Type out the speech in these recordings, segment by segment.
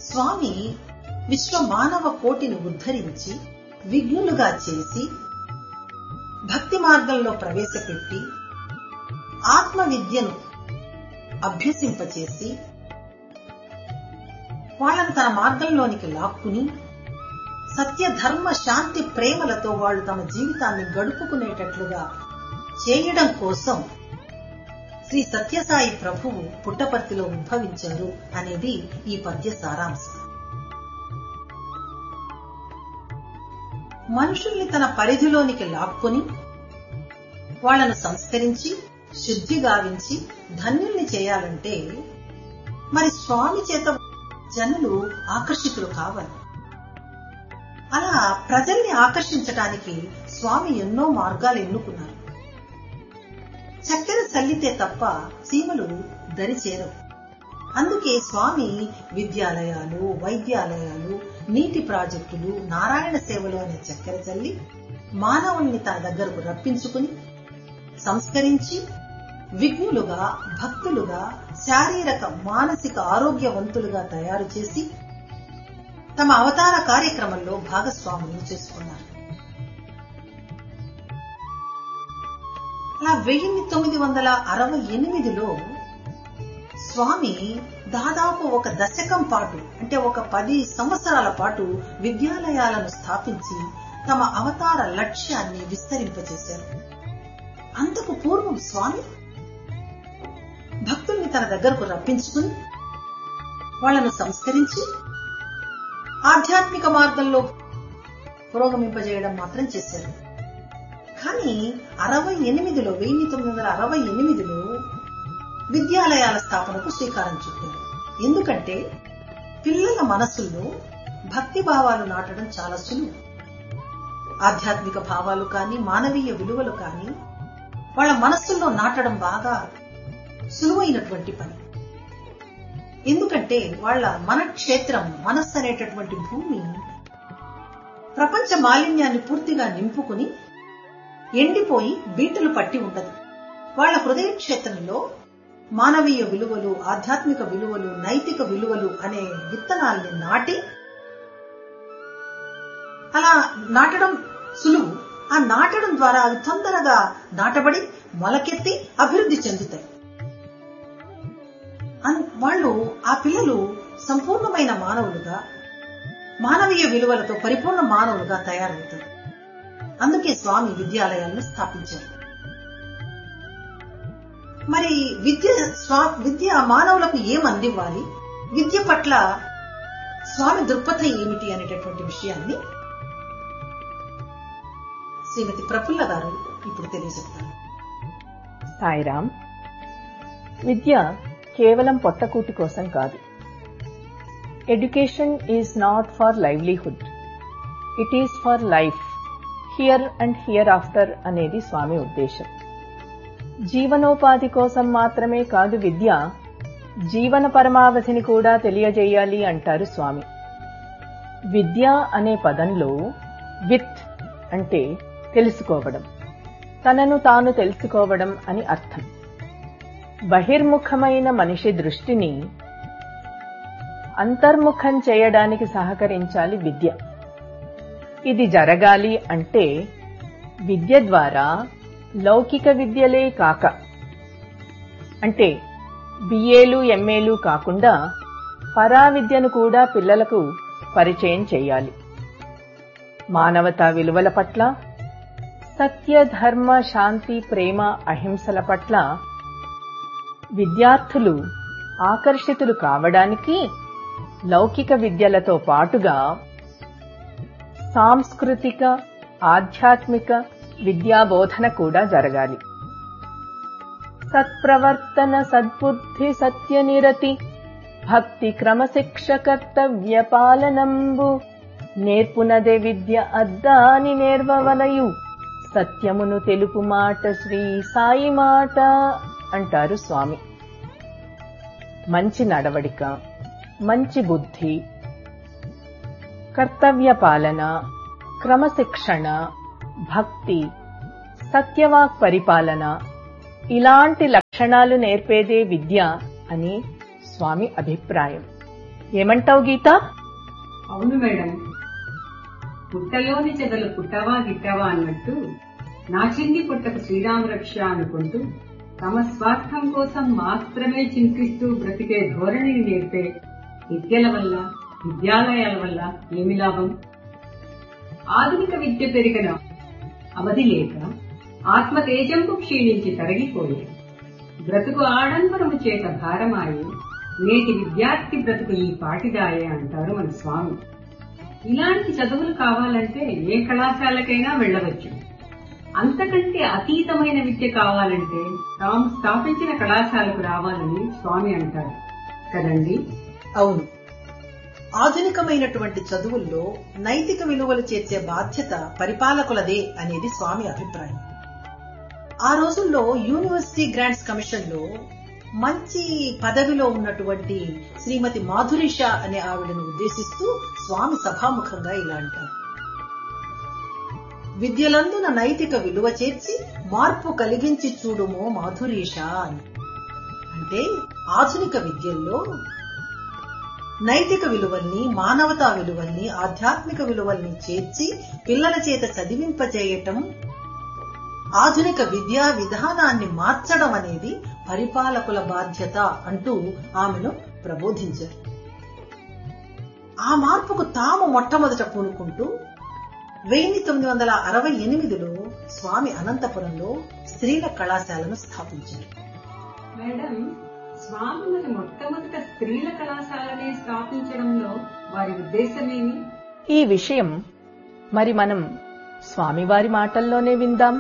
స్వామి విశ్వ మానవ కోటిని ఉద్ధరించి విఘ్నులుగా చేసి భక్తి మార్గంలో ప్రవేశపెట్టి ఆత్మ విద్యను అభ్యసింపచేసి వాళ్ళను తన మార్గంలోనికి లాక్కుని సత్య ధర్మ శాంతి ప్రేమలతో వాళ్ళు తమ జీవితాన్ని గడుపుకునేటట్లుగా చేయడం కోసం శ్రీ సత్యసాయి ప్రభువు పుట్టపర్తిలో ఉద్భవించారు అనేది ఈ పద్య సారాంశం. మనుషుల్ని తన పరిధిలోనికి లాక్కుని వాళ్లను సంస్కరించి శుద్ధి గావించి ధన్యుల్ని చేయాలంటే మరి స్వామి చేత జనులు ఆకర్షితులు కావాలి. అలా ప్రజల్ని ఆకర్షించటానికి స్వామి ఎన్నో మార్గాలు ఎన్నుకున్నారు. చక్కెర చల్లితే తప్ప సీమలు దరిచేరవు. అందుకే స్వామి విద్యాలయాలు, వైద్యాలయాలు, నీటి ప్రాజెక్టులు, నారాయణ సేవలు అనే చక్కెర చల్లి మానవుల్ని తన దగ్గరకు రప్పించుకుని సంస్కరించి విఘ్నులుగా, భక్తులుగా, శారీరక మానసిక ఆరోగ్యవంతులుగా తయారు చేసి తమ అవతార కార్యక్రమంలో భాగస్వాములను చేసుకున్నారు. అలా 1968లో స్వామి దాదాపు ఒక దశకం పాటు, అంటే ఒక 10 సంవత్సరాల పాటు విద్యాలయాలను స్థాపించి తమ అవతార లక్ష్యాన్ని విస్తరింపచేశారు. అంతకు పూర్వం స్వామి భక్తుల్ని తన దగ్గరకు రప్పించుకుని వాళ్లను సంస్కరించి ఆధ్యాత్మిక మార్గంలో పురోగమింపజేయడం మాత్రం చేశారు. కానీ 1968లో విద్యాలయాల స్థాపనకు శ్రీకారం చుట్టారు. ఎందుకంటే పిల్లల మనసుల్లో భక్తి భావాలు నాటడం చాలా సులువు. ఆధ్యాత్మిక భావాలు కానీ, మానవీయ విలువలు కానీ వాళ్ళ మనస్సుల్లో నాటడం బాగా సులువైనటువంటి పని. ఎందుకంటే వాళ్ళ మనక్షేత్రం, మనస్సు అనేటటువంటి భూమి ప్రపంచ మాలిన్యాన్ని పూర్తిగా నింపుకుని ఎండిపోయి బీటలు పట్టి ఉండదు. వాళ్ళ హృదయ క్షేత్రంలో మానవీయ విలువలు, ఆధ్యాత్మిక విలువలు, నైతిక విలువలు అనే విత్తనాల్ని నాటి, అలా నాటడం సులువు. ఆ నాటడం ద్వారా అవి తొందరగా నాటబడి మొలకెత్తి అభివృద్ధి చెందుతాయి. వాళ్ళు, ఆ పిల్లలు సంపూర్ణమైన మానవులుగా, మానవీయ విలువలతో పరిపూర్ణ మానవులుగా తయారవుతారు. అందుకే స్వామి విద్యాలయాలను స్థాపించారు. మరి విద్య మానవులకు ఏం అందివ్వాలి, విద్య పట్ల స్వామి దృక్పథం ఏమిటి అనేటటువంటి విషయాన్ని శ్రీమతి ప్రఫుల్ల గారు ఇప్పుడు తెలియజెప్తారు. సాయిరామ్. విద్య కేవలం పొట్టకూటి కోసం కాదు. Education is not for livelihood, it is for life, here and here after అనేది స్వామి ఉద్దేశం. జీవనోపాధి కోసం మాత్రమే కాదు విద్య, జీవన పరమావధిని కూడా తెలియజేయాలి అంటారు స్వామి. విద్య అనే పదంలో విత్ అంటే తెలుసుకోవడం, తనను తాను తెలుసుకోవడం అని అర్థం. బహిర్ముఖమైన మనిషి దృష్టిని అంతర్ముఖం చేయడానికి సహకరించాలి విద్య. ఇది జరగాలి అంటే విద్య ద్వారా లౌకిక విద్యలే కాక, అంటే బిఏలు, ఎంఏలు కాకుండా పరావిద్యను కూడా పిల్లలకు పరిచయం చేయాలి. మానవతా విలువల పట్ల, సత్య ధర్మ శాంతి ప్రేమ అహింసల పట్ల విద్యార్థులు ఆకర్షితులు కావడానికి లౌకిక విద్యలతో పాటుగా సాంస్కృతిక, ఆధ్యాత్మిక విద్యాబోధన కూడా జరగాలి. సత్ప్రవర్తన, సద్బుద్ధి, సత్యనిరతి, భక్తి క్రమశిక్ష కర్తవ్య పాలనంబు నేర్పునదే విద్య అద్దాని నేర్వవలయు సత్యమును తెలుపు మాట శ్రీ సాయి మాట అంటారు స్వామి. మంచి నడవడిక, మంచి బుద్ధి, కర్తవ్య పాలన, క్రమశిక్షణ, భక్తి, సత్యవాక్ పరిపాలన ఇలాంటి లక్షణాలు నేర్పేదే విద్య అని స్వామి అభిప్రాయం. ఏమంటావు గీత? అవును మేడం, పుట్టలోని చెదలు పుట్టవా గిట్టవా అన్నట్టు నా చిన్ని పుట్టకు శ్రీరామరక్ష అనుకుంటూ తమ స్వార్థం కోసం మాత్రమే చింతిస్తూ బ్రతికే ధోరణిని నేర్పే విద్యల వల్ల, విద్యాలయాల వల్ల ఏమి లాభం? ఆధునిక విద్య పెరిగిన అవధి లేక ఆత్మతేజంపు క్షీణించి తరగిపోయి బ్రతుకు ఆడంబరము చేత భారమాయి నేటి విద్యార్థి బ్రతుకు ఈ పాటిదాయే అంటారు మన స్వామి. ఇలాంటి చదువులు కావాలంటే ఏ కళాశాలకైనా వెళ్లవచ్చు. అంతకంటే అతీతమైన విద్య కావాలంటే తాము స్థాపించిన కళాశాలకు రావాలని స్వామి అంటారు కదండి? అవును, ఆధునికమైనటువంటి చదువుల్లో నైతిక విలువలు చేర్చే బాధ్యత పరిపాలకులదే అనేది స్వామి అభిప్రాయం. ఆ రోజుల్లో యూనివర్సిటీ గ్రాంట్స్ కమిషన్ లో మంచి పదవిలో ఉన్నటువంటి శ్రీమతి మాధురిషా అనే ఆవిడను ఉద్దేశిస్తూ స్వామి సభాముఖంగా ఇలా అంటారు: విద్యలందున నైతిక విలువ చేర్చి మార్పు కలిగించి చూడుమో మాధురీషా అని. అంటే ఆధునిక విద్యల్లో నైతిక విలువల్ని, మానవతా విలువల్ని, ఆధ్యాత్మిక విలువల్ని చేర్చి పిల్లల చేత చదివింపజేయటం, ఆధునిక విద్యా విధానాన్ని మార్చడం అనేది పరిపాలకుల బాధ్యత అంటూ ఆమెను ప్రబోధించారు. ఆ మార్పుకు తాము మొట్టమొదట పూనుకుంటూ 1968లో స్వామి అనంతపురంలో స్త్రీల కళాశాలను స్థాపించారు. మేడం, స్వామి మరి మొట్టమొదట స్త్రీల కళాశాలని స్థాపించడంలో వారి ఉద్దేశమేమి? ఈ విషయం మరి మనం స్వామివారి మాటల్లోనే విందాం.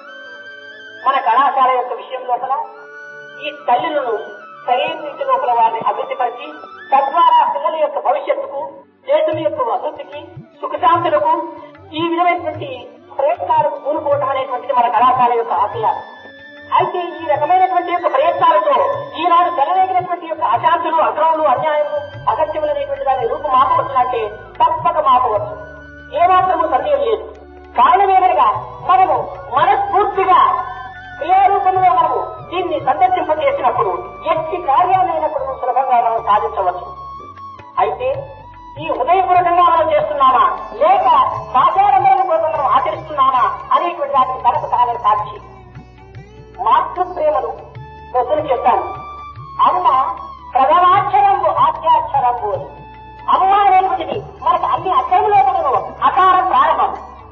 మన కళాశాల యొక్క విషయం లోపల ఈ తల్లులను సరైన రీతి లోపల వారిని అభివృద్ధిపరిచి తద్వారా పిల్లల యొక్క భవిష్యత్తుకు, దేశం యొక్క అభివృద్ధికి, సుఖశాంతులకు ఈ విధమైనటువంటి ప్రయత్నాలకు పూనుకోవటం అనేటువంటిది మన కళాశాల యొక్క ఆశయాలు. అయితే ఈ రకమైనటువంటి యొక్క ప్రయత్నాలతో ఈనాడు తెలవేగినటువంటి యొక్క అశాంతులు, అక్రమాలు, అన్యాయము, అసత్యములు అనేటువంటి దాని రూపు మాపవచ్చునంటే తప్పక మాపవచ్చు, ఏమాత్రము సందేహం లేదు. కారణమేమనగా మనము మనస్ఫూర్తిగా క్రియారూపంలో మనము దీన్ని సందర్శింపజేసినప్పుడు ఎట్టి కార్యాలైనప్పుడు సులభంగా మనం సాధించవచ్చు. అయితే ఈ హృదయపూర్వకంగా మనం చేస్తున్నామా లేక ఆచారంలో కోసం మనం ఆచరిస్తున్నామా అనేటువంటి వాటిని తనకు తానే సాక్షి. మాతృప్రేమను ప్రజలు చెప్పాను. అమ్మ ప్రథమాక్షరంబు ఆద్యాక్షరంబు అని. అమ్మ అనేటువంటిది మనకు అన్ని అక్షరములో అకారం ప్రారంభం.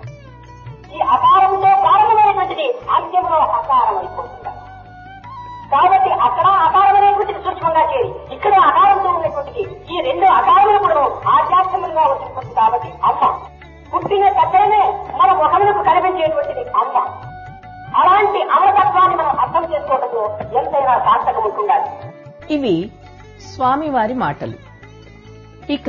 ఈ అకారంతో ప్రారంభమైనటువంటిది అంత్యంలో అకారం అయిపోతుంది. కాబట్టి అక్కడ అకారం అనేటువంటిది సూక్ష్మంగా చేరి ఇక్కడ అకారంతో ఉన్నటువంటిది ఈ రెండు అకారములు కూడా ఆధ్యాత్మికంగా వచ్చినటువంటి కాబట్టి అమ్మ పుట్టిన దగ్గరనే మన ముఖములకు కనిపించేటువంటిది అమ్మ. అలాంటి అమరతత్వాన్ని మనం అర్థం చేసుకోవడంలో ఎంతైనా సార్థకం ఉంటుండాలి. ఇవి స్వామివారి మాటలు. ఇక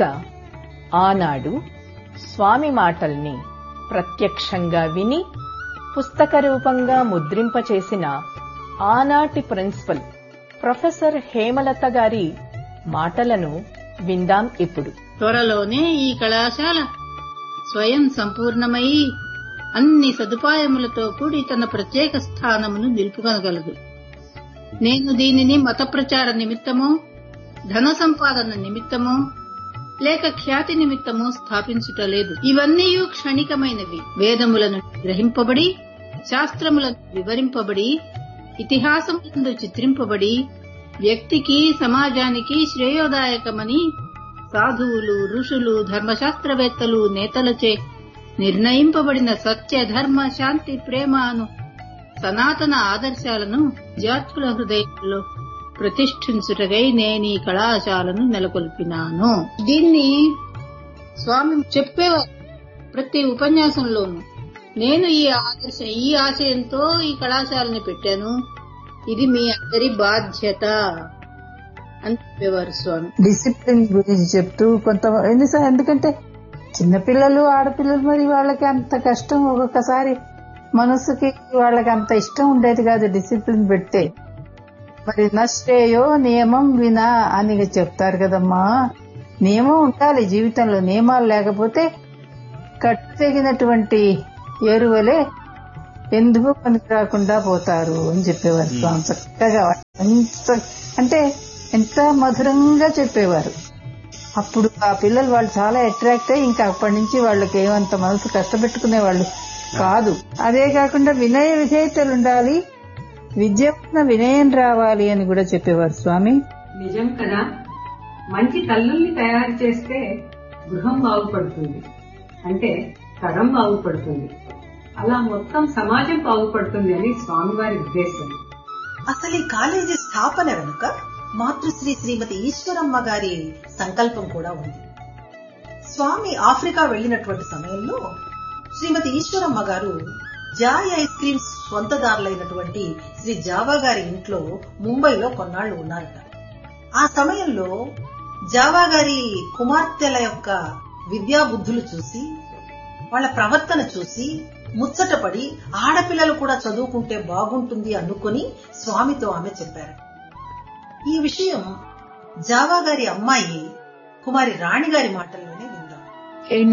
ఆనాడు స్వామి మాటల్ని ప్రత్యక్షంగా విని పుస్తక రూపంగా ముద్రింపచేసిన ఆనాటి ప్రిన్సిపల్ ప్రొఫెసర్ హేమలత గారి మాటలను విందాం ఇప్పుడు. త్వరలోనే ఈ కళాశాల స్వయం సంపూర్ణమై అన్ని సదుపాయములతో కూడి తన ప్రత్యేక స్థానమును నిలుపుకొనగలదు. నేను దీనిని మత ప్రచార నిమిత్తమో, ధన సంపాదన నిమిత్తమో, లేక ఖ్యాతి నిమిత్తమో స్థాపించుటలేదు. ఇవన్నీ క్షణికమైనవి. వేదములను గ్రహింపబడి, శాస్త్రములను వివరింపబడి, ఇతిహాసములందు చిత్రింపబడి, వ్యక్తికి సమాజానికి శ్రేయోదాయకమని సాధువులు, ఋషులు, ధర్మశాస్త్రవేత్తలు, నేతలచే నిర్ణయింపబడిన సత్య, ధర్మ, శాంతి, ప్రేమ అను సనాతన ఆదర్శాలను విద్యార్థుల హృదయంలో ప్రతిష్ఠించుటకై నేను ఈ కళాశాలను నెలకొల్పినాను. దీన్ని స్వామి చెప్పేవారు ప్రతి ఉపన్యాసంలోనూ. నేను ఈ ఆశయంతో ఈ కళాశాలని పెట్టాను, ఇది మీ అందరి బాధ్యత అని చెప్పేవారు స్వామి. డిసిప్లిన్ గురించి చెప్తూ ఎందుకంటే చిన్నపిల్లలు, ఆడపిల్లలు, మరి వాళ్ళకి అంత కష్టం, ఒక్కొక్కసారి మనసుకి వాళ్ళకి అంత ఇష్టం ఉండేది కాదు డిసిప్లిన్ పెడితే. మరి నష్టేయో నియమం వినా అని చెప్తారు కదమ్మా. నియమం ఉండాలి జీవితంలో. నియమాలు లేకపోతే కట్టెగినటువంటి ఏరువలే ఎందుకు పనికి రాకుండా పోతారు అని చెప్పేవారు స్వామి. చక్కగా ఎంత మధురంగా చెప్పేవారు. అప్పుడు ఆ పిల్లలు వాళ్ళు చాలా అట్రాక్ట్ అయ్యి ఇంకా అప్పటి నుంచి వాళ్ళకి ఏమంత మనసు కష్టపెట్టుకునే వాళ్ళు కాదు. అదే కాకుండా వినయ విధేయతలు ఉండాలి, విద్య వినయం రావాలి అని కూడా చెప్పేవారు స్వామి. నిజం కదా, మంచి తల్లుల్ని తయారు చేస్తే గృహం బాగుపడుతుంది, అంటే తరం బాగుపడుతుంది, అలా మొత్తం సమాజం బాగుపడుతుంది అని స్వామివారి ఉద్దేశం. అసలు ఈ కాలేజీ స్థాపన వెనుక మాతృశ్రీ శ్రీమతి ఈశ్వరమ్మ గారి సంకల్పం కూడా ఉంది. స్వామి ఆఫ్రికా వెళ్లినటువంటి సమయంలో శ్రీమతి ఈశ్వరమ్మ గారు Joy ice creams స్వంతదారులైనటువంటి Shri Java గారి ఇంట్లో ముంబైలో కొన్నాళ్లు ఉన్నారట. ఆ సమయంలో జావా గారి కుమార్తెల యొక్క విద్యాబుద్ధులు చూసి, వాళ్ళ ప్రవర్తన చూసి ముచ్చటపడి ఆడపిల్లలు కూడా చదువుకుంటే బాగుంటుంది అనుకుని స్వామితో ఆమె చెప్పారు. ఈ విషయం జావా గారి అమ్మాయి కుమారి రాణి గారి మాటల్లోనే విందాం. In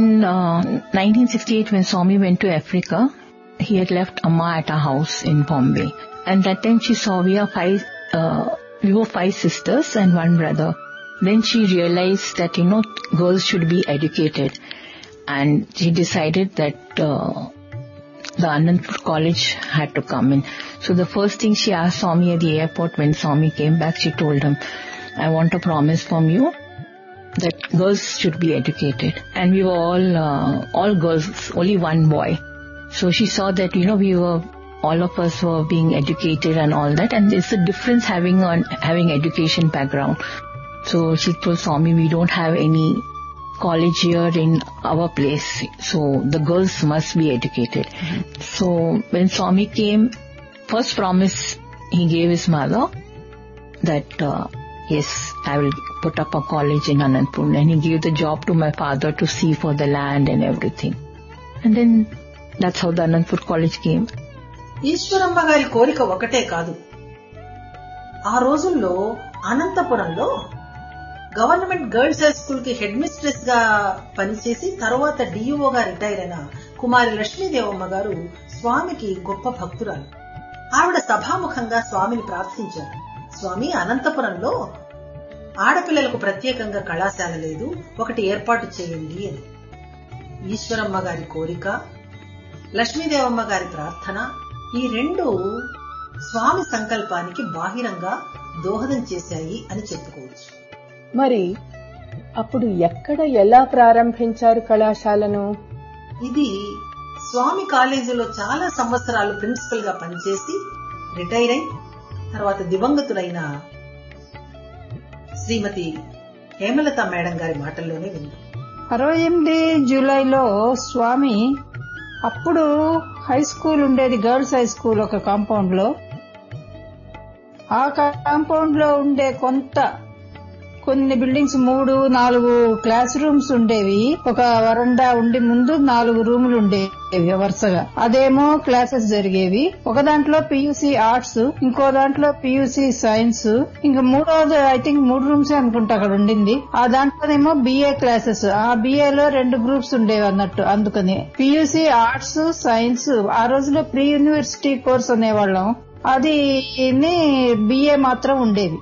1968, when Swami went to Africa, he had left Amma at our house in Bombay. And that time she saw we were 5 sisters and 1 brother. Then she realized that, girls should be educated. And she decided that the Anandpur College had to come in. So the first thing she asked Swami at the airport when Swami came back, she told him, I want a promise from you that girls should be educated. And we were all girls, only 1 boy. So she saw that, all of us were being educated and all that. And it's a difference having education background. So she told Swami, we don't have any college here in our place, so the girls must be educated. So when Swami came, first promise he gave his mother that yes, I will put up a college in Anandpur, and he gave the job to my father to see for the land and everything. And then that's how the Anandpur College came. Eshwaramma గారి కోరిక ఒకటే కాదు. ఆ రోజుల్లో అనంతపురంలో government girls high school కి head mistress గా పనిచేసి తర్వాత డిఈఓగా రిటైర్ అయిన కుమారి లక్ష్మీదేవమ్మ గారు స్వామికి గొప్ప భక్తురాలు. ఆవిడ సభాముఖంగా స్వామిని ప్రార్థించారు, స్వామి, అనంతపురంలో ఆడపిల్లలకు ప్రత్యేకంగా కళాశాల లేదు, ఒకటి ఏర్పాటు చేయండి అని. ఈశ్వరమ్మ గారి కోరిక, లక్ష్మీదేవమ్మ గారి ప్రార్థన, ఈ 2 స్వామి సంకల్పానికి బాహిరంగా దోహదం చేశాయి అని చెప్పుకోవచ్చు. మరి అప్పుడు ఎక్కడ ఎలా ప్రారంభించారు కళాశాలను? ఇది స్వామి కాలేజీలో చాలా సంవత్సరాలు ప్రిన్సిపల్ గా పనిచేసి రిటైర్ అయి తర్వాత దివంగతులైన శ్రీమతి హేమలత మేడం గారి మాటల్లోనే విందాం. 68 జూలైలో స్వామి అప్పుడు హై స్కూల్ ఉండేది, గర్ల్స్ హై స్కూల్ ఒక కాంపౌండ్ లో. ఆ కాంపౌండ్ లో ఉండే కొన్ని బిల్డింగ్స్ 3-4 క్లాస్ రూమ్స్ ఉండేవి. ఒక వరండా ఉండి ముందు 4 రూములు ఉండేవి వరుసగా. అదేమో క్లాసెస్ జరిగేవి. ఒక దాంట్లో పియూసీ ఆర్ట్స్, ఇంకో దాంట్లో పియూసీ సైన్స్, ఇంకా మూడోది ఐ థింక్ 3 రూమ్స్ అనుకుంటా అక్కడ ఉండింది. ఆ దాంట్లోనేమో బిఏ క్లాసెస్. ఆ బిఏలో 2 గ్రూప్స్ ఉండేవి అన్నట్టు. అందుకని పియూసీ ఆర్ట్స్ సైన్స్, ఆ రోజులో ప్రీ యూనివర్సిటీ కోర్స్ అనేవాళ్ళం, అది బిఏ మాత్రం ఉండేది.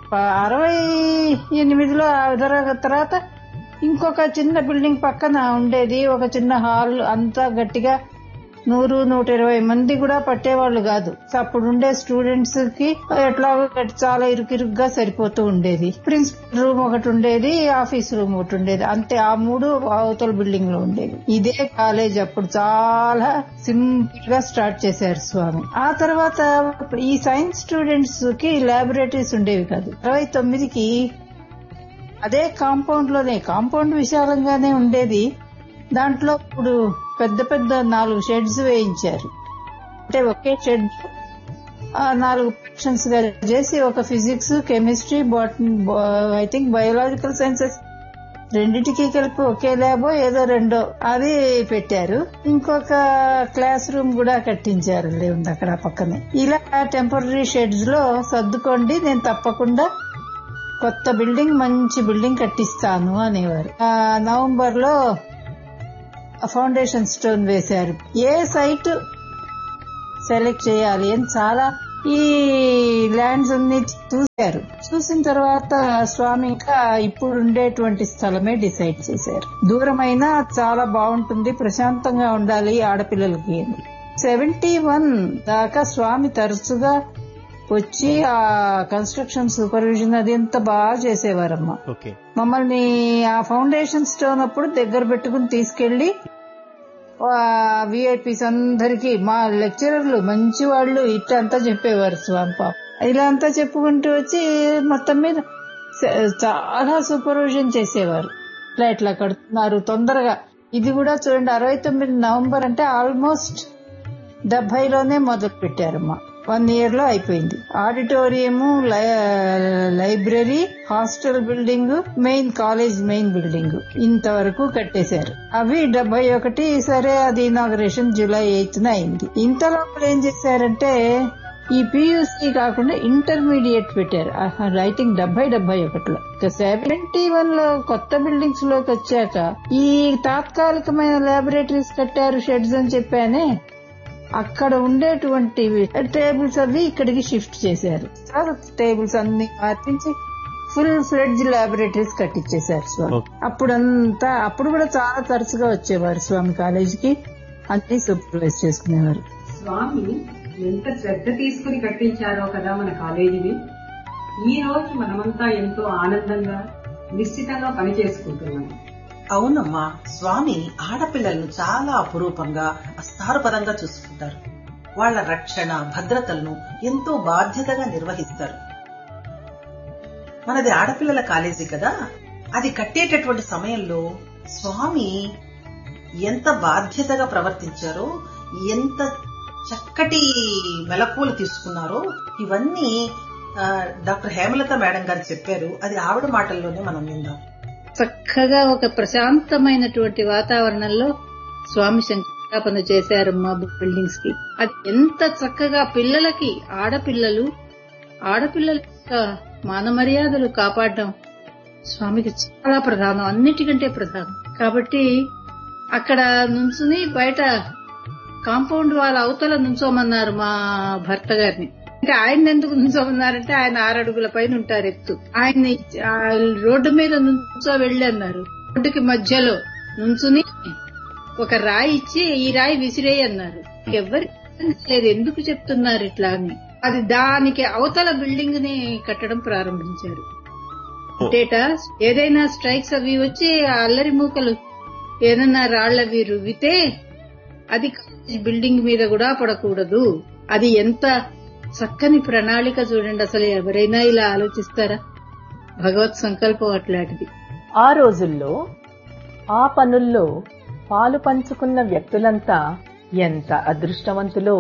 68లో తర్వాత ఇంకొక చిన్న బిల్డింగ్ పక్కన ఉండేది ఒక చిన్న హాల్. అంతా గట్టిగా 100-120 మంది కూడా పట్టేవాళ్లు కాదు. అప్పుడు ఉండే స్టూడెంట్స్ కి ఎట్లాగో చాలా ఇరుకిరుగ్గా సరిపోతూ ఉండేది. ప్రిన్సిపల్ రూమ్ ఒకటి ఉండేది, ఆఫీస్ రూమ్ ఒకటి ఉండేది, అంతే. ఆ 3 అవతల బిల్డింగ్ లో ఉండేది. ఇదే కాలేజ్ అప్పుడు చాలా సింపుల్ గా స్టార్ట్ చేశారు స్వామి. ఆ తర్వాత ఈ సైన్స్ స్టూడెంట్స్ కి ల్యాబొరేటరీస్ ఉండేవి కాదు. 69కి అదే కాంపౌండ్ లోనే, కాంపౌండ్ విశాలంగానే ఉండేది, దాంట్లో ఇప్పుడు పెద్ద 4 షెడ్స్ వేయించారు. అంటే ఒకే షెడ్ 4 సెక్షన్స్ గా చేసి ఒక physics, chemistry, botany, I think biological sciences రెండింటికి కలిపి ఒకే ల్యాబో ఏదో 2 అది పెట్టారు. ఇంకొక క్లాస్ రూమ్ కూడా కట్టించారు ఉంది అక్కడ పక్కనే. ఇలా టెంపరరీ షెడ్స్ లో సర్దుకోండి, నేను తప్పకుండా కొత్త బిల్డింగ్, మంచి బిల్డింగ్ కట్టిస్తాను అనేవారు. నవంబర్ లో ఫౌండేషన్ స్టోన్ వేశారు. ఏ సైట్ సెలెక్ట్ చేయాలి అని చాలా ఈ ల్యాండ్స్ అన్ని చూశారు. చూసిన తర్వాత స్వామి ఇంకా ఇప్పుడు ఉండేటువంటి స్థలమే డిసైడ్ చేశారు. దూరమైనా చాలా బాగుంటుంది, ప్రశాంతంగా ఉండాలి ఆడపిల్లలకి. 71 దాకా స్వామి తరచుగా వచ్చి ఆ కన్స్ట్రక్షన్ సూపర్విజన్ అది ఎంత బాగా చేసేవారమ్మా. మమ్మల్ని ఆ ఫౌండేషన్ స్టోన్ అప్పుడు దగ్గర పెట్టుకుని తీసుకెళ్లి విఐపీస్ అందరికి, మా లెక్చరర్లు మంచి వాళ్ళు ఇట్లంతా చెప్పేవారు స్వామి. పాప ఇలా అంతా చెప్పుకుంటూ వచ్చి మొత్తం మీద చాలా సూపర్విజన్ చేసేవారు. ఇట్లా కడుతున్నారు తొందరగా. ఇది కూడా చూడండి, 69 నవంబర్ అంటే ఆల్మోస్ట్ 70లోనే మొదలు పెట్టారమ్మా. 1 year లో అయిపోయింది. Auditorium, library, hostel building, main college main building ఇంతవరకు కట్టేశారు. అవి 71. సరే, అది ఇనాగరేషన్ July 8th అయింది. ఇంతలోపల ఏం చేశారంటే ఈ పియూసీ కాకుండా ఇంటర్మీడియట్ పెట్టారు. రైటింగ్ 70-71లో. 71లో కొత్త బిల్డింగ్స్ లోకి వచ్చాక ఈ తాత్కాలికమైన ల్యాబొరేటరీస్ కట్టారు, షెడ్స్ అని చెప్పానే. అక్కడ ఉండేటువంటి టేబుల్స్ అవి ఇక్కడికి షిఫ్ట్ చేశారు. టేబుల్స్ అన్ని మార్పించి ఫుల్ ఫ్లెడ్జ్ ల్యాబొరేటరీస్ కట్టించేశారు స్వామి. అప్పుడు కూడా చాలా తరచుగా వచ్చేవారు స్వామి కాలేజీకి, అన్ని సూపర్వైజ్ చేసుకునేవారు. స్వామి ఎంత శ్రద్ధ తీసుకుని కట్టించారో కదా మన కాలేజీని. ఈ రోజు మనమంతా ఎంతో ఆనందంగా నిశ్చితంగా పని చేసుకుంటున్నాం. అవునమ్మా, స్వామి ఆడపిల్లలను చాలా అపురూపంగా, అస్తారపరంగా చూసుకుంటారు. వాళ్ల రక్షణ, భద్రతలను ఎంతో బాధ్యతగా నిర్వహిస్తారు. మనది ఆడపిల్లల కాలేజీ కదా, అది కట్టేటటువంటి సమయంలో స్వామి ఎంత బాధ్యతగా ప్రవర్తించారో, ఎంత చక్కటి మెలకువలు తీసుకున్నారో ఇవన్నీ డాక్టర్ హేమలత మేడం గారు చెప్పారు. అది ఆవిడ మాటల్లోనే మనం విందాం. చక్కగా ఒక ప్రశాంతమైనటువంటి వాతావరణంలో స్వామి శంకుస్థాపన చేశారు మా బిల్డింగ్స్ కి. అది ఎంత చక్కగా పిల్లలకి, ఆడపిల్లల యొక్క మాన మర్యాదలు కాపాడడం స్వామికి చాలా ప్రధానం, అన్నిటికంటే ప్రధానం. కాబట్టి అక్కడ నుంచుని బయట కాంపౌండ్ వాళ్ళ అవతల నుంచోమన్నారు మా భర్త గారిని. అంటే ఆయన ఎందుకు నుంచోమన్నారంటే ఆయన 6 అడుగుల పైన ఉంటారు ఎత్తు. ఆయన్ని రోడ్డు మీద నుంచో వెళ్ళి అన్నారు. రోడ్డుకి మధ్యలో నుంచుని ఒక రాయి ఇచ్చి ఈ రాయి విసిరేయి అన్నారు. ఎవరికి లేదు ఎందుకు చెప్తున్నారు ఇట్లా అని. అది దానికి అవతల బిల్డింగ్ ని కట్టడం ప్రారంభించారు. అంటేట ఏదైనా స్ట్రైక్స్ అవి వచ్చి అల్లరి మూకలు ఏదన్నా రాళ్లవి రువ్వితే అది బిల్డింగ్ మీద కూడా పడకూడదు. అది ఎంత చక్కని ప్రణాళిక చూడండి. అసలు ఎవరైనా ఇలా ఆలోచిస్తారా? భగవత్ సంకల్పం అట్లాంటిది. ఆ రోజుల్లో ఆ పనుల్లో పాలు పంచుకున్న వ్యక్తులంతా ఎంత అదృష్టవంతులో.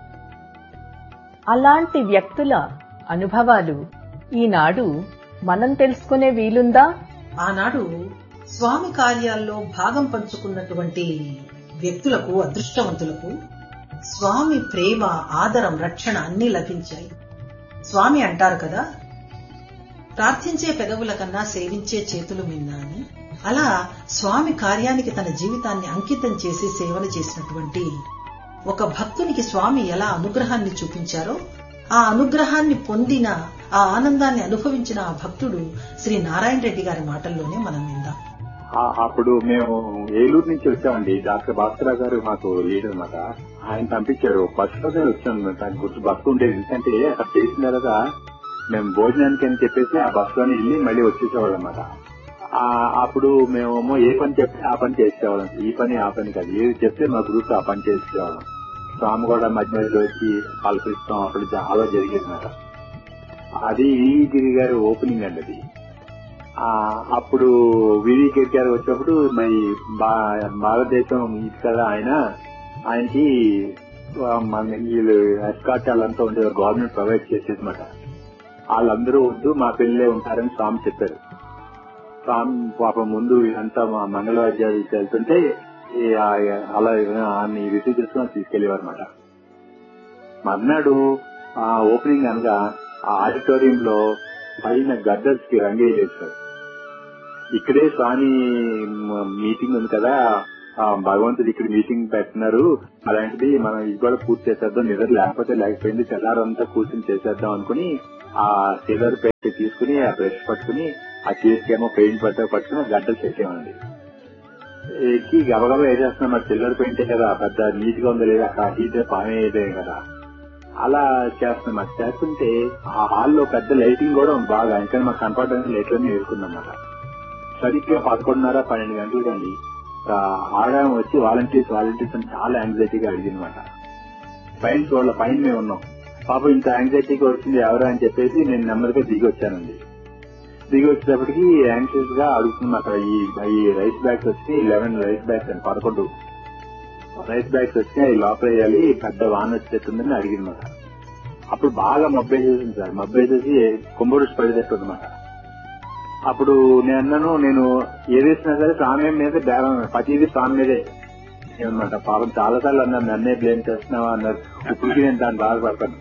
అలాంటి వ్యక్తుల అనుభవాలు ఈనాడు మనం తెలుసుకునే వీలుందా? ఆనాడు స్వామి కార్యాల్లో భాగం పంచుకున్నటువంటి వ్యక్తులకు, అదృష్టవంతులకు స్వామి ప్రేమ, ఆదరం, రక్షణ అన్నీ లభించాయి. స్వామి అంటారు కదా, ప్రార్థించే పెదవుల కన్నా సేవించే చేతులు మిన్నా అని. అలా స్వామి కార్యానికి తన జీవితాన్ని అంకితం చేసి సేవలు చేసినటువంటి ఒక భక్తునికి స్వామి ఎలా అనుగ్రహాన్ని చూపించారో, ఆ అనుగ్రహాన్ని పొందిన, ఆ ఆనందాన్ని అనుభవించిన ఆ భక్తుడు శ్రీ నారాయణ రెడ్డి గారి మాటల్లోనే మనం విందాం. అప్పుడు మేము ఏలూరు నుంచి వచ్చామండి. డాక్టర్ భాస్కరరావు గారు మాకు లీడర్ అనమాట. ఆయన పంపించారు. బస్సులోనే వచ్చాను. దాని గురించి బస్సు ఉండేది. ఎందుకంటే అక్కడ చేసిన తర్వాత మేము భోజనానికి అని చెప్పేసి ఆ బస్సులోనే వెళ్ళి మళ్ళీ వచ్చేసేవాళ్ళం అనమాట. అప్పుడు మేమేమో ఏ పని చెప్తే ఆ పని చేసేవాళ్ళం. ఈ పని ఆ పని కాదు, ఏది చెప్తే మా గ్రూప్ ఆ పని చేసేవాళ్ళం. స్వామి కూడా మధ్య మధ్యలో వచ్చి పలకరిస్తాం. అప్పుడు చాలా జరిగేది అనమాట. అది గిరి గారి ఓపెనింగ్ అండి. అది అప్పుడు వివి గిరి గారు వచ్చినప్పుడు మరి భారతదేశం ఇది కదా, ఆయనకి వీళ్ళు ఎస్కాట్ వాళ్ళంతా ఉండేవారు. Government provide చేసేదన్నమాట. వాళ్ళందరూ వద్దు, మా పిల్లలే ఉంటారని స్వామి చెప్పారు. స్వామి పాపం ముందు అంతా మా మంగళవాద్యాలు వెళ్తుంటే అలా ఆయన్ని రిసీవ్ చేసుకుని తీసుకెళ్లేవారు అనమాట. మర్నాడు ఓపెనింగ్ అనగా ఆ ఆడిటోరియంలో పైన గద్దర్స్ కి రంగేజ్ చేశారు. ఇక్కడే స్వామి మీటింగ్ ఉంది కదా, భగవంతుడు ఇక్కడ మీటింగ్ పెడుతున్నారు, అలాంటిది మనం ఇది కూడా పూర్తి చేసేద్దాం, నిద్ర లేకపోయింది, తెల్లారంతా కూర్చొని చేసేద్దాం అనుకుని ఆ సిల్వర్ పెయింట్ తీసుకుని ఆ బ్రష్ పట్టుకుని ఆ చేతికేమో పెయింట్ పట్టుకుని గడ్డలు చేసేవాడి. ఎక్కి గబగబా వేసేస్తున్నాం, మరి సిల్వర్ పెయింటే కదా, పెద్ద నీట్ గా ఉందో లేదా, హీట్ పామే ఏదే కదా, అలా చేస్తున్నాం. అది చేస్తుంటే ఆ హాల్లో పెద్ద లైటింగ్ కూడా బాగా, ఇంకా మాకు కనపడడానికి లైట్లన్నీ వేసుకున్నమాట. సరిగ్గా 11:30-12 గంటలు కండి ఆడాం వచ్చి వాలంటీర్స్ అని చాలా యాంగ్జైటీగా అడిగిందన్నమాట. పైన మేము ఉన్నాం. పాపం ఇంత యాంగ్జైటీగా వచ్చింది ఎవరా అని చెప్పేసి నేను నెమ్మదిగా దిగి వచ్చానండి. దిగి వచ్చేటప్పటికి యాంగ్షియస్ గా అడుగుతున్నాం. అక్కడ ఈ రైస్ బ్యాగ్స్ వచ్చి 11 రైస్ బ్యాగ్స్ అని 11 రైస్ బ్యాగ్స్ వచ్చి అవి లోపల వేయాలి, పెద్ద వాన వచ్చేస్తుందని అడిగిందన్నమాట. అప్పుడు బాగా మబ్బేసేసింది సార్, మబ్బేసేసి కుంభరుషి పడినట్టు అనమాట. అప్పుడు నేను అన్నాను, నేను ఏదేసినా సరే స్వామి మీద బేరం, ప్రతిదీ స్వామి మీదే అనమాట. పాపం చాలా సార్లు అన్నారు, నన్నే బ్లేమ్ చేస్తున్నావా అన్నారు. ఇప్పటికీ నేను దాన్ని బాధపడతాను.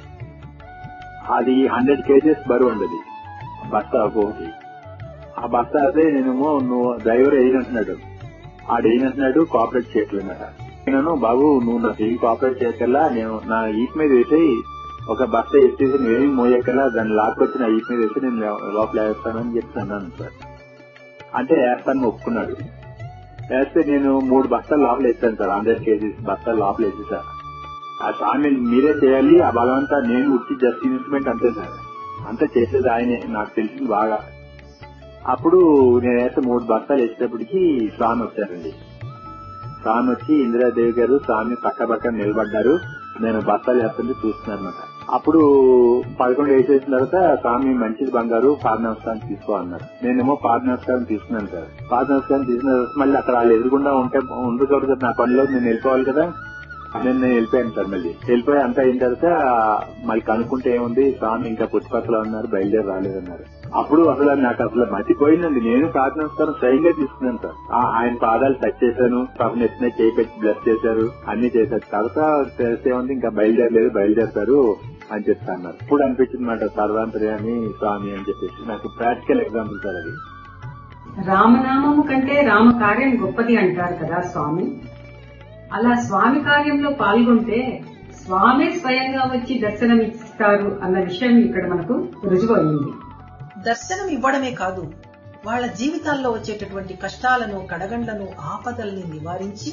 అది 100 kgs బరువు ఉండదు బస్తా ఒకటి. ఆ బస్తా అదే నేనేమో నువ్వు డ్రైవర్ వేయనంటున్నాడు, ఆడేయనంటున్నాడు, కోఆపరేట్ చేయట్లేదన్నమాట. నేను బాబు నువ్వు నాకు ఏం కోఆపరేట్ చేయకల్లా, నేను నా ఈట్ మీద వేసి ఒక బస్తా ఎత్తేసి నువ్వేమి మోయకల్లా దాన్ని లాక్కొచ్చి నా ఈట్ మీద వేసి నేను లోపల వేస్తానని చెప్పి అన్నాను సార్. అంటే వేస్తాను ఒప్పుకున్నాడు. వేస్తే నేను 3 బస్తాలు లోపల వేస్తాను సార్, 100 kgs బస్తాలు లోపల వేసి సార్. ఆ స్వామి మీరే చేయాలి, ఆ భగవంతా నేను ఉట్టి జస్ట్ ఇన్స్ట్రుమెంట్ అంతే సార్, అంతా చేసేది ఆయనే, నాకు తెలిసింది బాగా. అప్పుడు నేను వేస్తే 3 బస్తాలు వేసేటప్పటికి స్వామి వచ్చారండి. స్వామి వచ్చి ఇందిరాదేవి గారు స్వామి పక్క నిలబడ్డారు, నేను బస్తాలు వేస్తుంటే చూస్తున్నాను అనమాట. అప్పుడు 11 వేసేసిన తర్వాత స్వామి మంచిది బంగారు పాద నమస్కారం తీసుకో అన్నారు. నేనేమో పాద నమస్కారం తీసుకున్నాను సార్. పాద నమస్కారం తీసుకున్న తర్వాత మళ్ళీ అక్కడ వాళ్ళు ఎదురుకుండా ఉండకూడదు కదా, నా పనిలో నేను వెళ్ళిపోవాలి కదా, నేను వెళ్ళిపోయాను సార్. మళ్ళీ వెళ్ళిపోయి అంతా అయిన తర్వాత మళ్ళీ కనుక్కుంటే ఏముంది, స్వామి ఇంకా పుట్టుపక్కల ఉన్నారు, బయలుదేరి రాలేదన్నారు. అప్పుడు అసలు నాకు అసలు మతిపోయిందండి. నేను పాద నమస్కారం స్వయంగా తీసుకున్నాను సార్. ఆయన పాదాలు టచ్ చేశాను, పాపం ఎత్తున చేయి పెట్టి బ్లెస్ చేశారు, అన్ని చేశారు. తర్వాత తెలిసే ఉంది ఇంకా బయలుదేరుతారు అని చెప్తా అన్నారు. ఇప్పుడు అనిపించింది మాట సర్వాంతర్యామి స్వామి అని చెప్పేసి. నాకు ప్రాక్టికల్ ఎగ్జాంపుల్ సార్ అది. రామనామము కంటే రామ కార్యం గొప్పది అంటారు కదా స్వామి. అలా స్వామి కార్యంలో పాల్గొంటే స్వామి స్వయంగా వచ్చి దర్శనం ఇస్తారు అన్న విషయం ఇక్కడ మనకు రుజువు అయింది. దర్శనం ఇవ్వడమే కాదు, వాళ్ల జీవితాల్లో వచ్చేటటువంటి కష్టాలను, కడగండ్లను, ఆపదల్ని నివారించి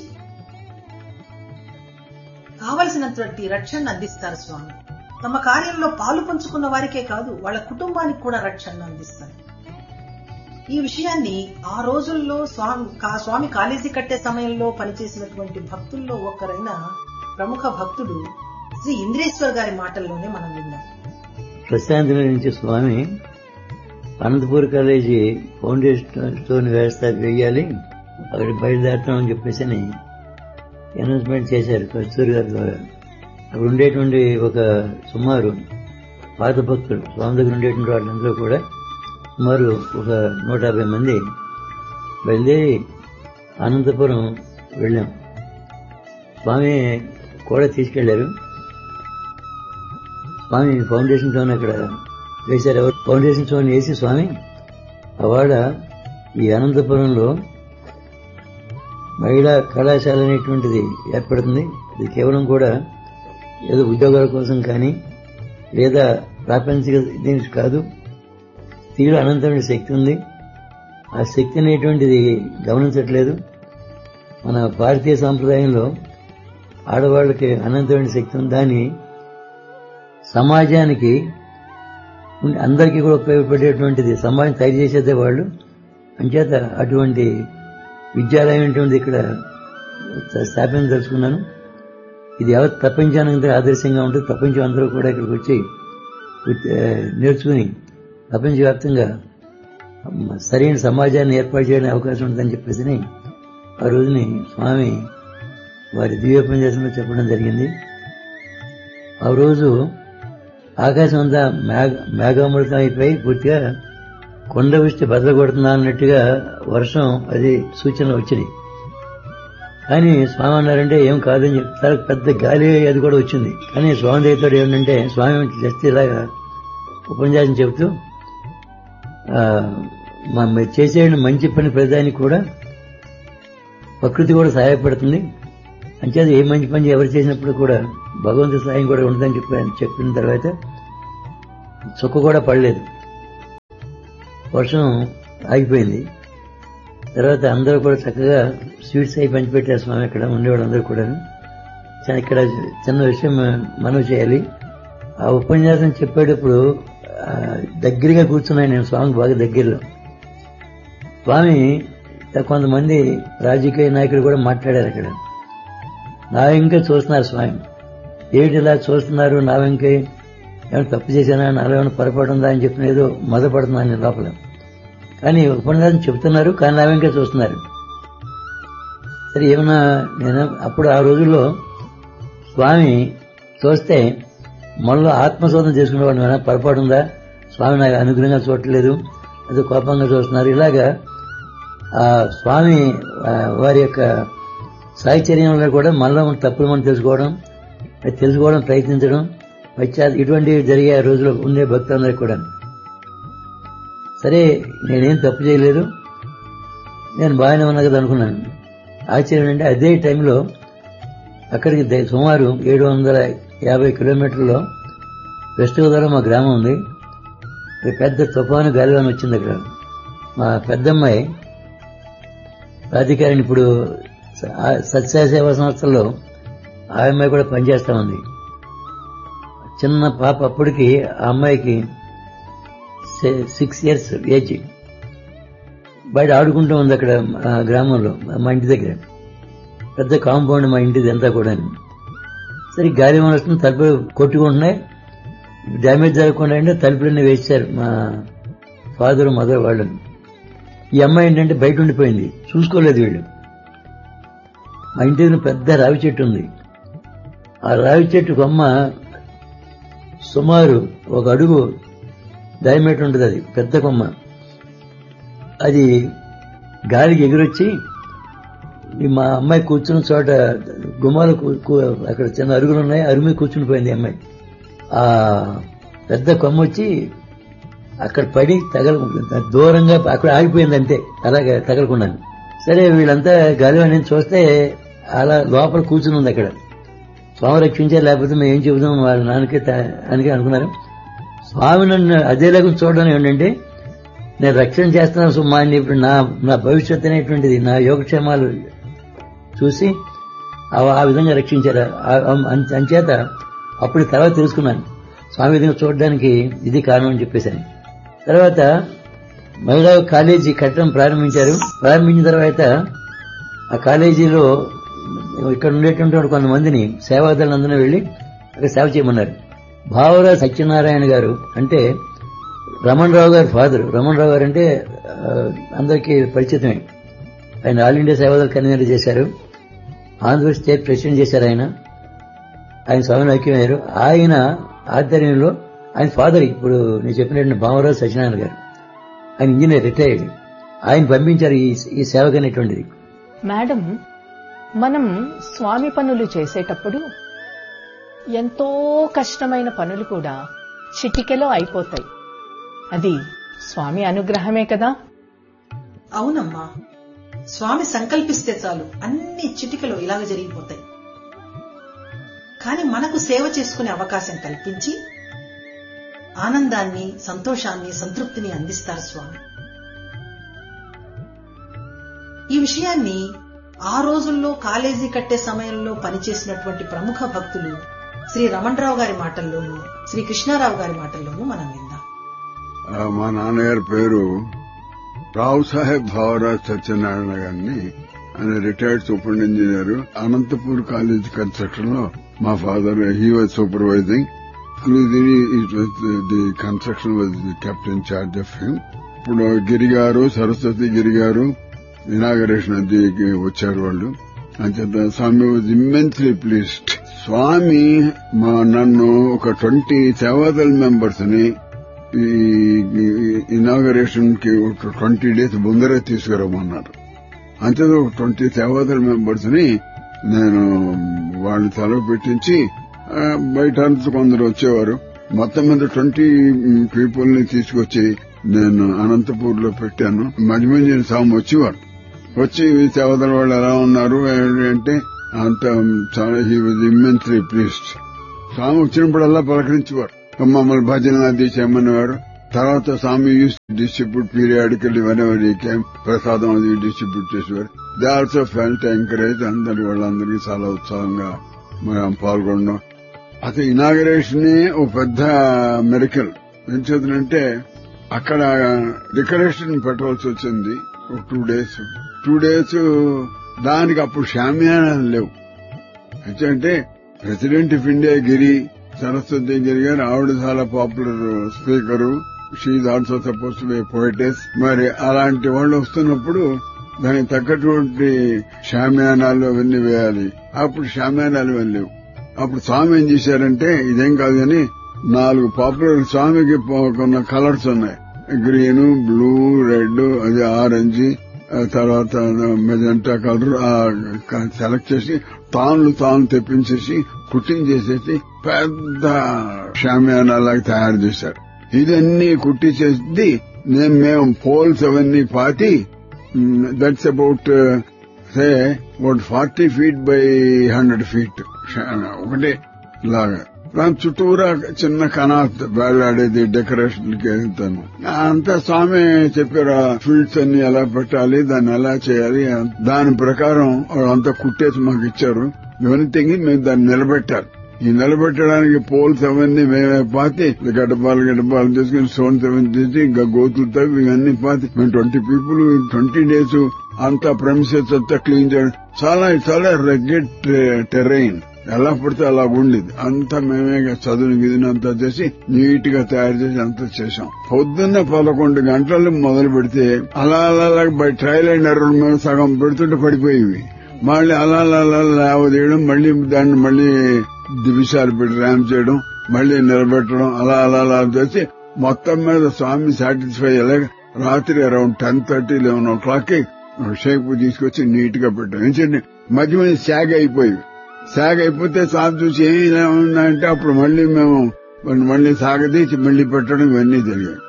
కావలసినటువంటి రక్షణ అందిస్తారు స్వామి. తమ కార్యంలో పాలు పంచుకున్న వారికే కాదు, వాళ్ల కుటుంబానికి కూడా రక్షణ అందిస్తారు. ఈ విషయాన్ని ఆ రోజుల్లో స్వామి కాలేజీ కట్టే సమయంలో పనిచేసినటువంటి భక్తుల్లో ఒకరైన ప్రముఖ భక్తుడు శ్రీ ఇంద్రేశ్వర్ గారి మాటల్లోనే మనం విన్నాం. ప్రశాంతి నుంచి స్వామి అనంతపూర్ కాలేజీ ఫౌండేషన్ స్టోన్ వేయాలి, అక్కడికి బయలుదేరుతామని చెప్పేసి అనౌన్స్మెంట్ చేశారు కస్తూరి గారి ద్వారా. అక్కడ ఉండేటువంటి ఒక సుమారు పాత భక్తులు స్వామి దగ్గర ఉండేటువంటి వాళ్ళందరూ కూడా సుమారు ఒక 150 మంది బయలుదేరి అనంతపురం వెళ్ళాం. స్వామి కూడా తీసుకెళ్లారు. స్వామి ఫౌండేషన్ స్టోన్ అక్కడ వేశారు. ఫౌండేషన్ స్టోన్ వేసి స్వామి అవాడ ఈ అనంతపురంలో మహిళా కళాశాల అనేటువంటిది ఏర్పడుతుంది. ఇది కేవలం కూడా ఏదో ఉద్యోగాల కోసం కానీ లేదా ప్రాపంచిక దీనికి కాదు. స్త్రీలో అనంతమైన శక్తి ఉంది. ఆ శక్తి అనేటువంటిది గమనించట్లేదు. మన భారతీయ సాంప్రదాయంలో ఆడవాళ్ళకి అనంతమైన శక్తి ఉంది. దాన్ని సమాజానికి అందరికీ కూడా ఉపయోగపడేటువంటిది సమాజం తయారు చేసేదే వాళ్ళు. అంచేత అటువంటి విద్యాలయం అనేటువంటిది ఇక్కడ స్థాపించదలుచుకున్నాను. ఇది యావత్ ప్రపంచానికి ఆదర్శంగా ఉంటుంది. ప్రపంచం అందరూ కూడా ఇక్కడికి వచ్చి నేర్చుకుని ప్రపంచవ్యాప్తంగా సరైన సమాజాన్ని ఏర్పాటు చేయడానికి అవకాశం ఉంటుందని చెప్పేసి ఆ రోజుని స్వామి వారి దివ్యోపన్యాసంలో చెప్పడం జరిగింది. ఆ రోజు ఆకాశం అంతా మేఘామృతం అయిపోయి పూర్తిగా కొండ వృష్టి బదలగొడుతున్నా అన్నట్టుగా వర్షం అది సూచనలు వచ్చింది. కానీ స్వామి అన్నారంటే ఏం కాదని చెప్తారు. పెద్ద గాలి అది కూడా వచ్చింది. కానీ స్వామి దగ్గర ఏమిటంటే స్వామి జస్ట్ ఇలాగా ఉపన్యాసం చెబుతూ మీరు చేసే మంచి పని ప్రతిదానికి కూడా ప్రకృతి కూడా సహాయపడుతుంది. అంచేది ఏ మంచి పని ఎవరు చేసినప్పుడు కూడా భగవంతుడి సహాయం కూడా ఉంటుందని చెప్పిన తర్వాత చుక్క కూడా పడలేదు. వర్షం ఆగిపోయింది. తర్వాత అందరూ కూడా చక్కగా స్వీట్స్ అయి పంచిపెట్టారు స్వామి. అక్కడ ఉండేవాడు అందరూ కూడా. ఇక్కడ చిన్న విషయం మనవి చేయాలి. ఆ ఉపన్యాసం చెప్పేటప్పుడు దగ్గరగా కూర్చున్నాను నేను, స్వామికి బాగా దగ్గరలో. స్వామి కొంతమంది రాజకీయ నాయకులు కూడా మాట్లాడారు అక్కడ. నా వెంకే చూస్తున్నారు స్వామి. ఏమిటి ఇలా చూస్తున్నారు, నా వెంకే ఏమైనా తప్పు చేశానా, నాలో ఏమైనా పొరపాటు ఉందా అని చెప్పిన ఏదో మొదపడుతున్నాను నేను లోపల. కానీ ఉపన్యాసం చెప్తున్నారు, కానీ నా వెంకే చూస్తున్నారు. సరే ఏమన్నా నేను అప్పుడు ఆ రోజుల్లో స్వామి చూస్తే మనలో ఆత్మశోధన చేసుకునేవాడు. ఏమైనా పొరపాటు ఉందా, స్వామి నాకు అనుగ్రహంగా చూడట్లేదు, అది కోపంగా చూస్తున్నారు. ఇలాగా ఆ స్వామి వారి యొక్క సాహచర్యంలో కూడా మనలో తప్పులు మనం తెలుసుకోవడం ప్రయత్నించడం, ఇటువంటివి జరిగే రోజుల్లో ఉండే భక్తులందరికీ కూడా. సరే నేనేం తప్పు చేయలేదు, నేను బాగానే ఉన్నా కదా అనుకున్నాను. ఆశ్చర్యం అంటే అదే టైంలో అక్కడికి సుమారు 750 కిలోమీటర్లో వెస్ట్ గోదావరిలో మా గ్రామం ఉంది. పెద్ద తుఫాను గాలివాన వచ్చింది. అక్కడ మా పెద్దమ్మాయి రాధికారిని ఇప్పుడు సత్యసేవా సంస్థల్లో ఆ అమ్మాయి కూడా పనిచేస్తా ఉంది. చిన్న పాప అప్పటికి ఆ అమ్మాయికి 6 years ఏజ్. బయట ఆడుకుంటూ ఉంది అక్కడ గ్రామంలో, మా ఇంటి దగ్గర. పెద్ద కాంపౌండ్ మా ఇంటిది అంతా కూడా. సరే గాలి వస్తుంది, తలుపులు కొట్టుకుంటున్నాయి. డ్యామేజ్ జరగకుండా అంటే తలుపులన్నీ వేశారు మా ఫాదర్ మదర్ వాళ్ళని. ఈ అమ్మాయి ఏంటంటే బయట ఉండిపోయింది, చూసుకోలేదు వీళ్ళు. మా ఇంటి దగ్గర పెద్ద రావి చెట్టు ఉంది. ఆ రావి చెట్టు కొమ్మ సుమారు 1 అడుగు డయామీటర్ ఉంటుంది. అది పెద్ద కొమ్మ. అది గాలికి ఎగురొచ్చి మా అమ్మాయి కూర్చున్న చోట గుమ్మాలు అక్కడ చిన్న అరుగులు ఉన్నాయి, అరుగు మీద కూర్చుని పోయింది అమ్మాయి. ఆ పెద్ద కొమ్మ వచ్చి అక్కడ పడి దూరంగా అక్కడ ఆగిపోయింది అంతే, అలాగే తగలకుండా. సరే వీళ్ళంతా గాలివాణి చూస్తే అలా లోపల కూర్చుని ఉంది అక్కడ. స్వామి రక్షించే, లేకపోతే మేము ఏం చెబుతాం వాళ్ళ నాన్నకి అని అనుకున్నారు. స్వామి నన్ను అదేలాగా చూడడం ఏంటంటే నేను రక్షణ చేస్తున్నాను సుమా అని ఇప్పుడు నా భవిష్యత్తు అనేటువంటిది, నా యోగక్షేమాలు చూసి ఆ విధంగా రక్షించారు. అంచేత అప్పుడు తర్వాత తెలుసుకున్నాను స్వామి విధంగా చూడడానికి ఇది కారణం అని చెప్పేసాను. తర్వాత మహిళా కాలేజీ కట్టడం ప్రారంభించిన తర్వాత ఆ కాలేజీలో ఇక్కడ ఉండేటువంటి కొంతమందిని సేవాదళందరూ వెళ్లి అక్కడ సేవ చేయమన్నారు. భావరాజ్ సత్యనారాయణ గారు అంటే రమణరావు గారు ఫాదర్. రమణరావు గారు అంటే అందరికీ పరిచితమే. ఆయన ఆల్ ఇండియా సేవాదళ కన్వీనర్ చేశారు, ఆంధ్రప్రదేశ్ స్టేట్ ప్రెసిడెంట్ చేశారు. ఆయన స్వామిని ఐక్యమయ్యారు. ఆయన ఆధ్వర్యంలో ఆయన ఫాదర్ ఇప్పుడు నేను చెప్పినట్టు భావరాజ్ సత్యనారాయణ గారు, ఆయన ఇంజనీర్, రిటైర్డ్. ఆయన పంపించారు ఈ సేవకు అనేటువంటిది. మేడం, మనం స్వామి పనులు చేసేటప్పుడు ఎంతో కష్టమైన పనులు కూడా చిటికెలో అయిపోతాయి. అది స్వామి అనుగ్రహమే కదా? అవునమ్మా, స్వామి సంకల్పిస్తే చాలు అన్ని చిటికలో ఇలాగ జరిగిపోతాయి. కానీ మనకు సేవ చేసుకునే అవకాశం కల్పించి ఆనందాన్ని, సంతోషాన్ని, సంతృప్తిని అందిస్తారు స్వామి. ఈ విషయాన్ని ఆ రోజుల్లో కాలేజీ కట్టే సమయంలో పనిచేసినటువంటి ప్రముఖ భక్తులు శ్రీ రమణరావు గారి మాటల్లోనూ, శ్రీ కృష్ణారావు గారి మాటల్లోనూ మనం విందాం. మా నాన్నగారి పేరు రావు సాహెబ్ భావరాజ్ సత్యనారాయణ గారిని. ఆయన retired super engineer. Anantapur college construction లో మా father he was supervising. The construction was kept in charge of him. ఇప్పుడు గిరిగారు, సరస్వతి గిరిగారు ఇనాగరేషన్ అది వచ్చారు వాళ్ళు. అంచేత స్వామి వాజ్ ఇమ్మెన్స్లీ ప్లీజ్డ్. స్వామి నన్ను ఒక 20 సేవాదళ మెంబర్స్ ని ఇనాగరేషన్ కి 20 days ముందరే తీసుకురమ్మన్నారు. అంచేత ఒక 20 సేవాదళ మెంబర్స్ ని నేను వాళ్ళని సెలవు పెట్టించి బయట కొందరు వచ్చేవారు. మొత్తం మీద 20 పీపుల్ ని తీసుకొచ్చి నేను అనంతపూర్ లో పెట్టాను. మధ్య స్వామి వచ్చేవారు. వచ్చి సేవదల వాళ్ళు ఎలా ఉన్నారు అంటే అంత చాలా హీ వాజ్ ఇమ్మెన్స్లీ ప్లీజ్డ్. స్వామి వచ్చినప్పుడల్లా పలకరించేవారు, మమ్మల్ని భజన అది చేయమనేవారు. తర్వాత స్వామి use distribute periodically whenever he came ప్రసాదం అది డిస్ట్రిబ్యూట్ చేసేవారు. They also felt encourage. అందరి వాళ్ళందరికీ చాలా ఉత్సాహంగా మనం పాల్గొనడం. అసలు ఇనాగరేషన్ ఓ పెద్ద మెరికల్. ఏం చేద్దంటే అక్కడ డెకరేషన్ పెట్టవలసి వచ్చింది. 2 days దానికి అప్పుడు షామియానాలు లేవు. అంటే ప్రెసిడెంట్ ఆఫ్ ఇండియా గిరి సరస్వతి గిరి గారు, ఆవిడ చాలా popular speaker. She is also suppose to be పోయిటెస్. మరి అలాంటి వాళ్ళు వస్తున్నప్పుడు దానికి తగ్గటువంటి షామియానాలు అవన్నీ వేయాలి. అప్పుడు షామియానాలు అవన్నీ లేవు. అప్పుడు స్వామి ఏం చేశారంటే ఇదేం కాదు కానీ 4 పాపులర్ స్వామికి కొన్న కలర్స్ ఉన్నాయి. గ్రీన్, బ్లూ, రెడ్, అది ఆరెంజ్, తర్వాత మెజెంటా కలర్ సెలెక్ట్ చేసి తాను తెప్పించేసి కుట్టించేసేసి పెద్ద షామియానాలాగా తయారు చేశారు. ఇదన్నీ కుట్టించేసి మేము పోల్స్ అవన్నీ పాతి, that's about 40 feet by 100 feet ఒకటే లాగా. దాని చుట్టూరా చిన్న కనాత్ వేలాడేది డెకరేషన్ కి వెళ్తాను. అంతా స్వామి చెప్పారు ఫీల్డ్స్ అన్ని ఎలా పెట్టాలి, దాన్ని ఎలా చేయాలి. దాని ప్రకారం అంతా కుట్టేసి మాకు ఇచ్చారు. ఇవన్నీ మేము దాన్ని నిలబెట్టాలి. ఈ నిలబెట్టడానికి పోల్స్ అవన్నీ మేమే పాతి గడ్డపాలు తీసుకుని స్టోన్స్ అవన్నీ తీసి ఇంకా గోతులతో ఇవన్నీ పాతి మేము 20 people 20 days అంతా ప్రెమిసెస్ అంతా క్లీన్ చేయడం. చాలా రెగ్యులర్ టెరైన్, ఎలా పడితే అలా ఉండేది. అంతా మేమే చదువుని గిదిని అంతా చేసి నీట్ గా తయారు చేసి అంతా చేశాం. పొద్దున్న 11 గంటలు మొదలు పెడితే అలా బై ట్రయల్ అండ్ ఎర్రర్ మేము సగం పెడుతుంటే పడిపోయేవి. మళ్ళీ అలా లేవదీయడం, మళ్ళీ దాన్ని మళ్ళీ దివిషాలు పెట్టి ర్యామ్ చేయడం, మళ్ళీ నిలబెట్టడం, అలా చేసి మొత్తం మీద స్వామి సాటిస్ఫై అయ్యేలాగా రాత్రి అరౌండ్ 10:30, 11 o'clock షేప్ తీసుకొచ్చి నీట్ గా పెట్టాం. ఏంటంటే మధ్య శాగ్ అయిపోతే స్వామి చూసి ఏమి ఉన్నాయంటే అప్పుడు మళ్ళీ సాగదీసి మళ్ళీ పెట్టడం ఇవన్నీ జరిగాయి.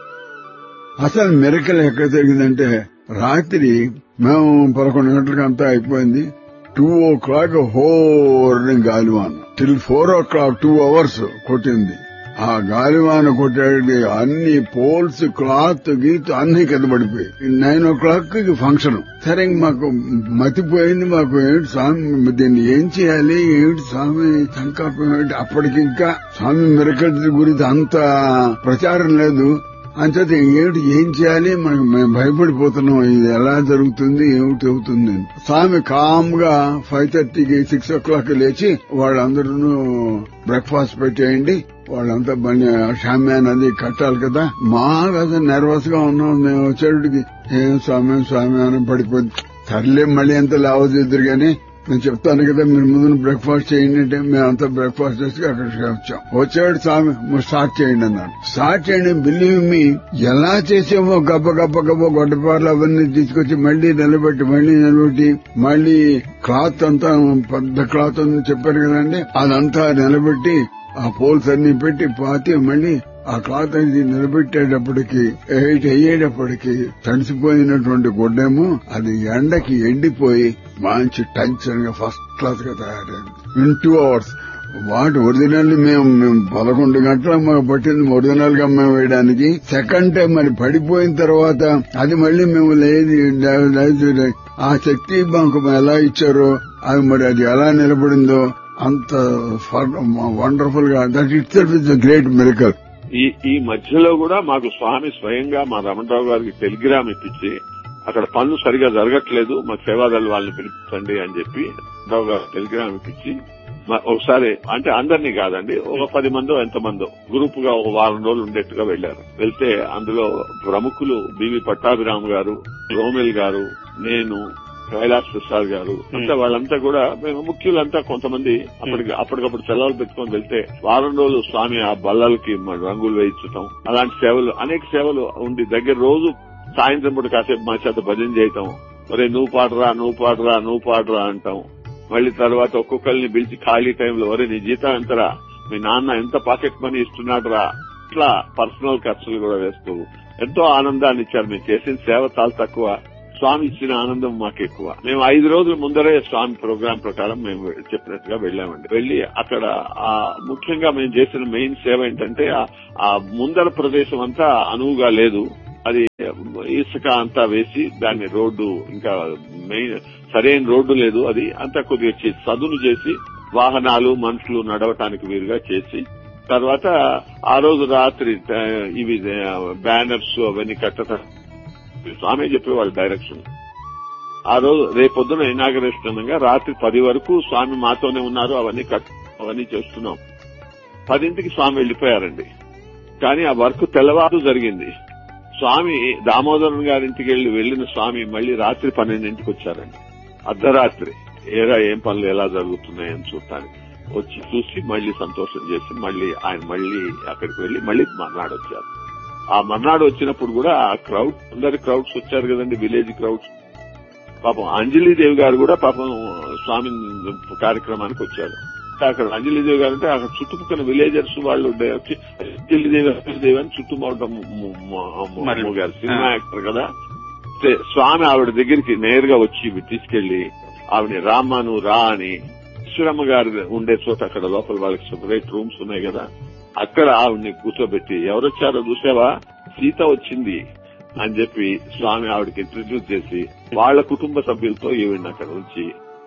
అసలు మిరకల్ ఎక్కడ జరిగిందంటే రాత్రి మేము 11 గంటలకు అంతా అయిపోయింది. 2 o'clock హోర్ని గాలివాన టిల్ 4 o'clock 2 hours కొట్టింది. ఆ గాలివాన కొట్టే అన్ని పోల్స్, క్లాత్, గీత్ అన్ని కింద పడిపోయి 9 o'clock ఫంక్షన్. సరే మాకు మతిపోయింది. మాకు ఏమిటి స్వామి దీన్ని ఏం చేయాలి, ఏమిటి స్వామి సంకల్పం ఏమిటి. అప్పటికింకా స్వామి మిరకల్స్ గురించి అంత ప్రచారం లేదు. అంచేత ఏం చేయాలి, మేము భయపడిపోతున్నాం. ఇది ఎలా జరుగుతుంది, ఏమిటి అవుతుంది. స్వామి కామ్ గా 5:30కి 6 o'clock లేచి వాళ్ళందరూ బ్రేక్ఫాస్ట్ పెట్టేయండి, వాళ్ళంతా షామ్యాన్ అది కట్టాలి కదా. మాకు నర్వస్ గా ఉన్నాం. మేము వచ్చేటికి ఏం స్వామి అని పడిపోయింది. సర్లే మళ్ళీ ఎంత లావద్దు గానీ నేను చెప్తాను కదా, మీరు ముందు బ్రేక్ఫాస్ట్ చేయండి అంటే మేమంతా బ్రేక్ఫాస్ట్ చేసి అక్కడికి వచ్చాడు. స్వామి స్టార్ట్ చేయండి అన్నాడు. స్టార్ట్ చేయండి. బిలీవ్ మీ ఎలా చేసామో గబ్బ గొడ్డపార్లు అవన్నీ తీసుకొచ్చి మళ్ళీ నిలబెట్టి మళ్ళీ క్లాత్ అంతా పెద్ద క్లాత్ అని చెప్పారు కదండి, అదంతా నిలబెట్టి ఆ పోల్స్ అన్ని పెట్టి పాతి మళ్ళీ ఆ క్లాత్ అనేది నిలబెట్టేటప్పటికి 8 అయ్యేటప్పటికి తడిసిపోయినటువంటి గుడ్డేమో అది ఎండకి ఎండిపోయి మంచి టెన్షన్ గా ఫస్ట్ క్లాస్ గా తయారైంది. ఇన్ 2 hours వాటి ఒరిజినల్ మేము 11 గంటలకు మాకు పట్టింది ఒరిజినల్ గా మేము వేయడానికి. సెకండ్ టైం మరి పడిపోయిన తర్వాత అది మళ్ళీ మేము లేదు ఆ శక్తి మాకు ఎలా ఇచ్చారో అది మరి అది ఎలా నిలబడిందో అంత వండర్ఫుల్ గా. That it self is a great miracle. ఈ మధ్యలో కూడా మాకు స్వామి స్వయంగా మా రమణరావు గారికి టెలిగ్రామ్ ఇప్పించి అక్కడ పనులు సరిగా జరగట్లేదు, మా సేవాదళ వాళ్ళని పిలిపించండి అని చెప్పి రావు గారు టెలిగ్రామ్ ఇప్పించి ఒకసారి అంటే అందరినీ కాదండి, ఒక 10 మందో ఎంతమందో గ్రూప్ గా ఒక వారం రోజులు ఉండేట్టుగా వెళ్లారు. వెళ్తే అందులో ప్రముఖులు బివి పట్టాభిరామ్ గారు, రోమిల్ గారు, నేను, కైలాస్ ప్రసాద్ గారు, అంతా వాళ్ళంతా కూడా మేము ముఖ్యులంతా కొంతమంది అప్పటికప్పుడు సెలవులు పెట్టుకుని వెళ్తే వారం రోజులు స్వామి ఆ బల్లలకి రంగులు వేయించటం, అలాంటి సేవలు అనేక సేవలు ఉండి దగ్గర రోజు సాయంత్రం పూట కాసేపు మా చేత భజన చేయటం. ఒరే నువ్వు పాడరా అంటాం. మళ్లీ తర్వాత ఒక్కొక్కరిని పిలిచి ఖాళీ టైంలో ఒరే నీ జీతం ఎంతరా, మీ నాన్న ఎంత పాకెట్ మనీ ఇస్తున్నాడు రా, ఇట్లా పర్సనల్ ఖర్చులు కూడా వేస్తూ ఎంతో ఆనందాన్ని ఇచ్చారు. మేము చేసిన సేవ చాలా తక్కువ. స్వామి ఇచ్చిన ఆనందం మాకు ఎక్కువ. మేము 5 రోజుల ముందరే స్వామి ప్రోగ్రాం ప్రకారం మేము చెప్పినట్టుగా వెళ్ళామండి. వెళ్లి అక్కడ ముఖ్యంగా మేము చేసిన మెయిన్ సేవ ఏంటంటే ఆ ముందర ప్రదేశం అంతా అనువుగా లేదు. అది ఇసుక అంతా వేసి దాన్ని రోడ్డు ఇంకా మెయిన్ సరైన రోడ్డు లేదు. అది అంతా కొద్దిగా చదును చేసి వాహనాలు మనుషులు నడవటానికి వీలుగా చేసి తర్వాత ఆ రోజు రాత్రి ఇవి బ్యానర్స్ అవన్నీ కట్టడం స్వామి చెప్పేవాళ్ళు డైరెక్షన్. ఆ రోజు రేపొద్దున ఇనాగరేషన్ అనగా రాత్రి 10 వరకు స్వామి మాతోనే ఉన్నారు. అవన్నీ చేస్తున్నాం. 10ంటికి స్వామి వెళ్లిపోయారండి. కానీ ఆ వర్క్ తెల్లవారు జరిగింది. స్వామి దామోదరన్ గారింటికి వెళ్లిన స్వామి మళ్లీ రాత్రి 12ంటికి వచ్చారండి. అర్ధరాత్రి ఏం పనులు ఎలా జరుగుతున్నాయని చూడటానికి వచ్చి చూసి మళ్లీ సంతోషం చేసి ఆయన అక్కడికి వెళ్లి మళ్లీ మర్నాడు వచ్చారు. ఆ మర్నాడు వచ్చినప్పుడు కూడా ఆ అందరి క్రౌడ్స్ వచ్చారు కదండి, విలేజ్ క్రౌడ్స్. పాపం అంజలీదేవి గారు కూడా పాపం స్వామి కార్యక్రమానికి వచ్చారు. అక్కడ అంజలీదేవి గారు అంటే అక్కడ చుట్టుపక్కల విలేజర్స్ వాళ్ళు వచ్చి అంజలీదేవి అని చుట్టుముట్టడం గారు సినిమా యాక్టర్ కదా. స్వామి ఆవిడ దగ్గరికి నేరుగా వచ్చి తీసుకెళ్లి ఆవిడ రామ్మను రా అని విశ్వరమ్మ గారు ఉండే చోట అక్కడ లోపల వాళ్ళకి సెపరేట్ రూమ్స్ ఉన్నాయి కదా, అక్కడ ఆవిడ్ని కూర్చోబెట్టి ఎవరొచ్చారో చూసావా, సీత వచ్చింది అని చెప్పి స్వామి ఆవిడకి ఇంట్రడ్యూస్ చేసి వాళ్ళ కుటుంబ సభ్యులతో ఈవిడ్ని అక్కడ ఉంచి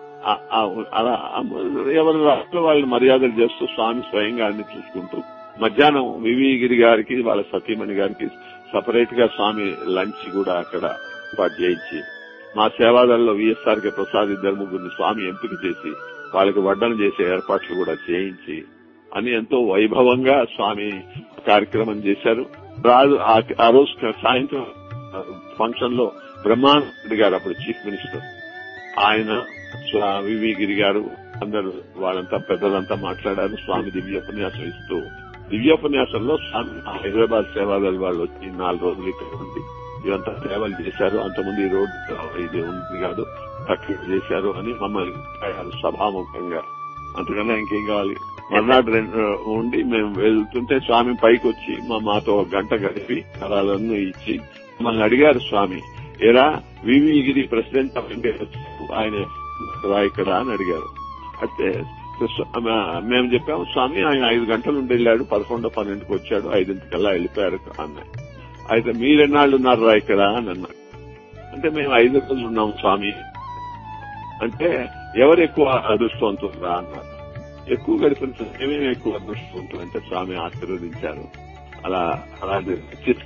అలా ఎవరి రాష్ట్ర వాళ్ళని మర్యాదలు చేస్తూ స్వామి స్వయంగా అన్ని చూసుకుంటూ మధ్యాహ్నం వివిగిరి గారికి వాళ్ళ సతీమణి గారికి సపరేట్ గా స్వామి లంచ్ కూడా అక్కడ ఏర్పాటు చేయించి మా సేవాదల్లో విఎస్ఆర్కే ప్రసాద్ 2-3 స్వామి ఎంపిక చేసి వాళ్ళకి వడ్డన చేసే ఏర్పాట్లు కూడా చేయించి అని ఎంతో వైభవంగా స్వామి కార్యక్రమం చేశారు. ఆ రోజు సాయంత్రం ఫంక్షన్ లో బ్రహ్మానంద గారు అప్పుడు చీఫ్ మినిస్టర్ ఆయన వివిగిరి గారు అందరూ వాళ్ళంతా పెద్దలంతా మాట్లాడారు. స్వామి దివ్యోపన్యాసం ఇస్తూ దివ్యోపన్యాసంలో స్వామి హైదరాబాద్ సేవాదళ వాళ్ళు వచ్చి 4 రోజులు ఇక్కడ ఉంది ఇవంతా సేవలు చేశారు. అంతకుముందు ఈ రోడ్డు ఇది ఉంది కాదు అక్కడ చేశారు అని మమ్మల్ని సభాముఖంగా. అంతకన్నా ఇంకేం కావాలి. మర్నాడు ఉండి మేము వెళ్తుంటే స్వామి పైకి వచ్చి మాతో 1 గంట గడిపి కళాలను ఇచ్చి మమ్మల్ని అడిగారు స్వామి, ఏరా వివిగిరి ప్రెసిడెంట్ ఆఫ్ ఇండియా ఆయన ఇక్కడ అని అడిగారు. అయితే మేము చెప్పాము స్వామి ఆయన 5 గంటలు ఉండి వెళ్ళాడు, 11-12కి వచ్చాడు, 5ంటికల్లా వెళ్ళిపోయారు అన్నాయి. అయితే మీరెన్నాళ్ళు ఉన్నారా ఇక్కడ అని అన్నారు. అంటే మేము 5 రోజులు ఉన్నాం స్వామి అంటే ఎవరు ఎక్కువ అదృష్టవంతురా అన్నారు. ఎక్కువ గడిపిన మేమేమి ఎక్కువ అదృష్టవంతులు అంటే స్వామి ఆశీర్వదించారు. అలాంటి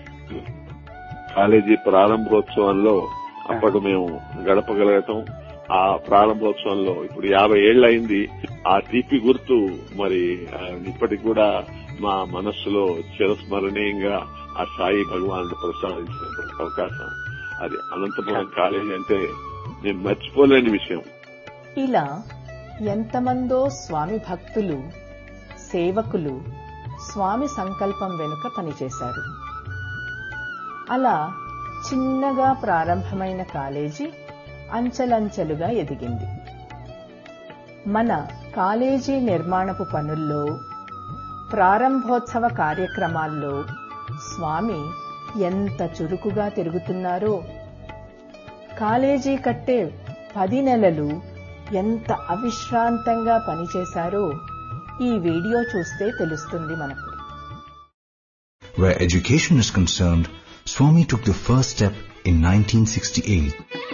కాలేజీ ప్రారంభోత్సవంలో అప్పటి మేము గడపగలగటం, ఆ ప్రారంభోత్సవంలో ఇప్పుడు 50 ఏళ్ళు అయింది. ఆ తీపి గుర్తు మరి ఇప్పటికి కూడా మా మనస్సులో చిరస్మరణీయంగా ఆ సాయి భగవానుడు ప్రసాదించినటువంటి అవకాశం. అది అనంతపురం కాలేజీ అంటే నేను మర్చిపోలేని విషయం. ఇలా ఎంతమందో స్వామి భక్తులు సేవకులు స్వామి సంకల్పం వెనుక పనిచేశారు. అలా చిన్నగా ప్రారంభమైన కాలేజీ అంచెలంచెలుగా ఎదిగింది. మన కాలేజీ నిర్మాణపు పనుల్లో ప్రారంభోత్సవ కార్యక్రమాల్లో స్వామి ఎంత చురుకుగా తిరుగుతున్నారో, కాలేజీ కట్టే 10 నెలలు ఎంత అవిశ్రాంతంగా పనిచేశారో ఈ వీడియో చూస్తే తెలుస్తుంది మనకు. Where education is concerned, Swami took the first step in 1968.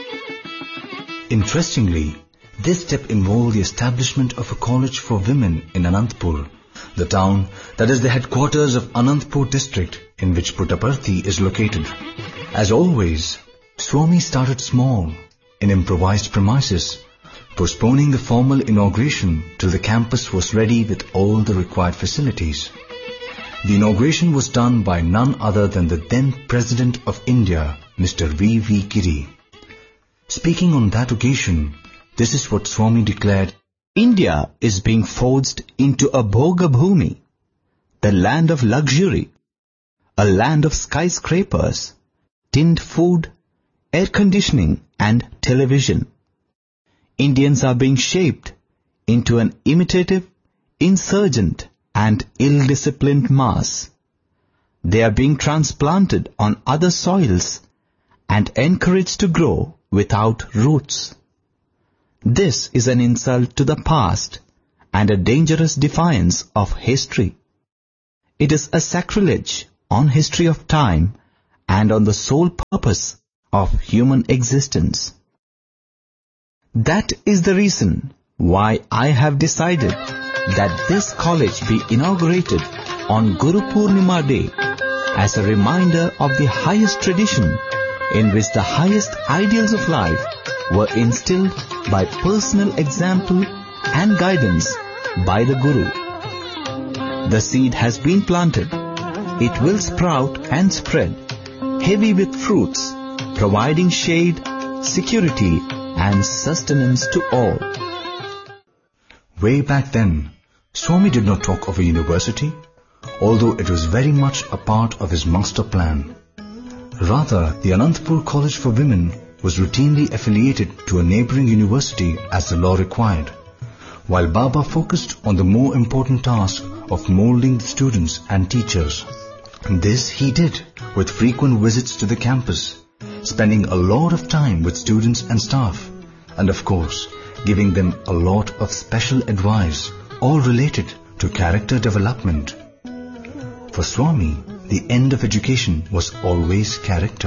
Interestingly, this step involved the establishment of a college for women in Anantapur, the town that is the headquarters of Anantapur district in which Puttaparthi is located. As always, Swami started small in improvised premises, postponing the formal inauguration till the campus was ready with all the required facilities. The inauguration was done by none other than the then President of India, Mr. V.V. Giri. Speaking on that occasion, this is what Swami declared: India is being forged into a Bhoga Bhumi, the land of luxury, a land of skyscrapers, tinned food, air conditioning and television. Indians are being shaped into an imitative, insurgent and ill-disciplined mass. They are being transplanted on other soils and encouraged to grow without roots. This is an insult to the past and a dangerous defiance of history. It is a sacrilege on history of time and on the sole purpose of human existence. That is the reason why I have decided that this college be inaugurated on Guru Purnima Day as a reminder of the highest tradition in which the highest ideals of life were instilled by personal example and guidance by the Guru. The seed has been planted. It will sprout and spread, heavy with fruits, providing shade, security, and sustenance to all. Way back then, Swami did not talk of a university, although it was very much a part of his master plan. Rather, the Anantapur College for Women was routinely affiliated to a neighbouring university as the law required, while Baba focused on the more important task of moulding the students and teachers. This he did with frequent visits to the campus, spending a lot of time with students and staff, and of course, giving them a lot of special advice, all related to character development. For Swami, the end of education was always character.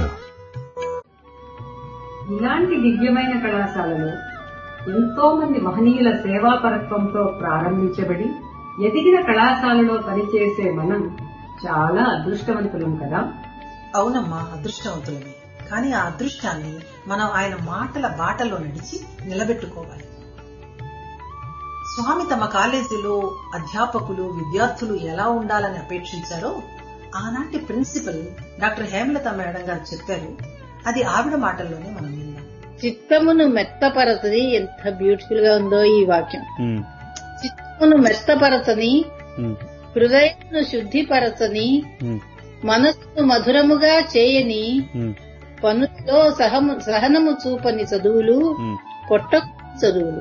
ఇలాంటి దివ్యమైన కళాశాలలో ఎంతో మంది మహనీయుల సేవాపరత్వంతో ప్రారంభించబడి ఎదిగిన కళాశాలలో పనిచేసే మనం చాలా అదృష్టవంతులం కదా. అవునమ్మా, అదృష్టవంతులమే. కానీ ఆ అదృష్టాన్ని మనం ఆయన మాటల బాటలో నడిచి నిలబెట్టుకోవాలి. స్వామి తమ కాలేజీలో అధ్యాపకులు, విద్యార్థులు ఎలా ఉండాలని అపేక్షించారో ఆనాటి ప్రిన్సిపల్ డాక్టర్ హేమలత మేడం గారు చెప్పారు. అది ఆవిడ మాటల్లోనే మనం విన్నాం. చిత్తమును మెత్తపరచని, ఎంత బ్యూటిఫుల్ గా ఉందో ఈ వాక్యం. చిత్తమును మెత్తపరచని, హృదయమును శుద్ధిపరచని, మనస్సును మధురముగా చేయని, పనుల్లో సహనము చూపని చదువులు పొట్ట చదువులు.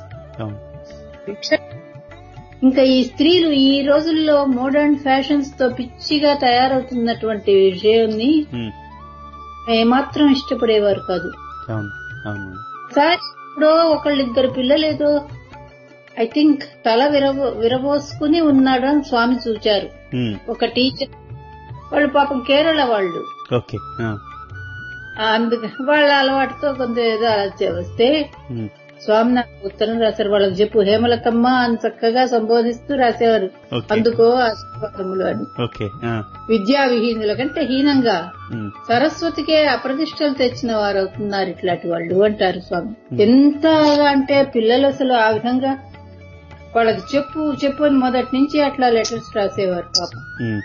ఇంకా ఈ స్త్రీలు ఈ రోజుల్లో మోడర్న్ ఫ్యాషన్స్ తో పిచ్చిగా తయారవుతున్నటువంటి విషయాన్ని ఏమాత్రం ఇష్టపడేవారు కాదు. సార్ ఇప్పుడు ఒకళ్ళిద్దరు పిల్లలేదో ఐ థింక్ తల విరబోసుకుని ఉన్నాడు అని స్వామి చూచారు. ఒక టీచర్ వాళ్ళు పాపం కేరళ వాళ్ళు, అందుకని వాళ్ళ అలవాటుతో కొంత ఏదో అలా వస్తే స్వామి నాకు ఉత్తరం రాశారు. వాళ్ళకి చెప్పు హేమలతమ్మ అని చక్కగా సంబోధిస్తూ రాసేవారు. అందుకో ఆశీర్వాదములు అని. విద్యా విహీనుల కంటే హీనంగా సరస్వతికే అప్రతిష్టలు తెచ్చిన వారు అవుతున్నారు ఇట్లాంటి వాళ్ళు అంటారు స్వామి. ఎంతగా అంటే పిల్లలు అసలు ఆ విధంగా వాళ్ళకి చెప్పు అని మొదటి నుంచి అట్లా లెటర్స్ రాసేవారు పాపం.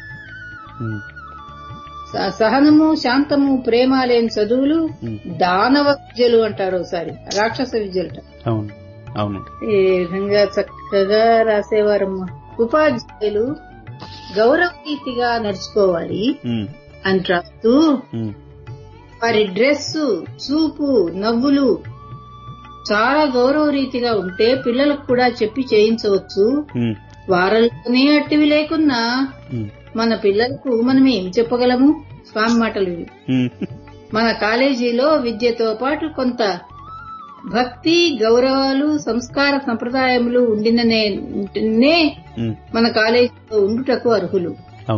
సహనము, శాంతము, ప్రేమ లేని చదువులు దానవ విద్యలు అంటారు, ఒకసారి రాక్షస విద్యలు. ఈ విధంగా చక్కగా రాసేవారమ్మా. ఉపాధ్యాయులు గౌరవరీతిగా నడుచుకోవాలి అని రాస్తూ వారి డ్రెస్సు, చూపు, నవ్వులు చాలా గౌరవ రీతిగా ఉంటే పిల్లలకు కూడా చెప్పి చేయించవచ్చు. వారంలోనే అట్టివి లేకున్నా మన పిల్లలకు మనం ఏం చెప్పగలము? స్వామి మాటలు ఇవి. మన కాలేజీలో విద్యతో పాటు కొంత భక్తి, గౌరవాలు, సంస్కార సంప్రదాయములు ఉండిననే మన కాలేజీలో ఉండుటకు అర్హులు.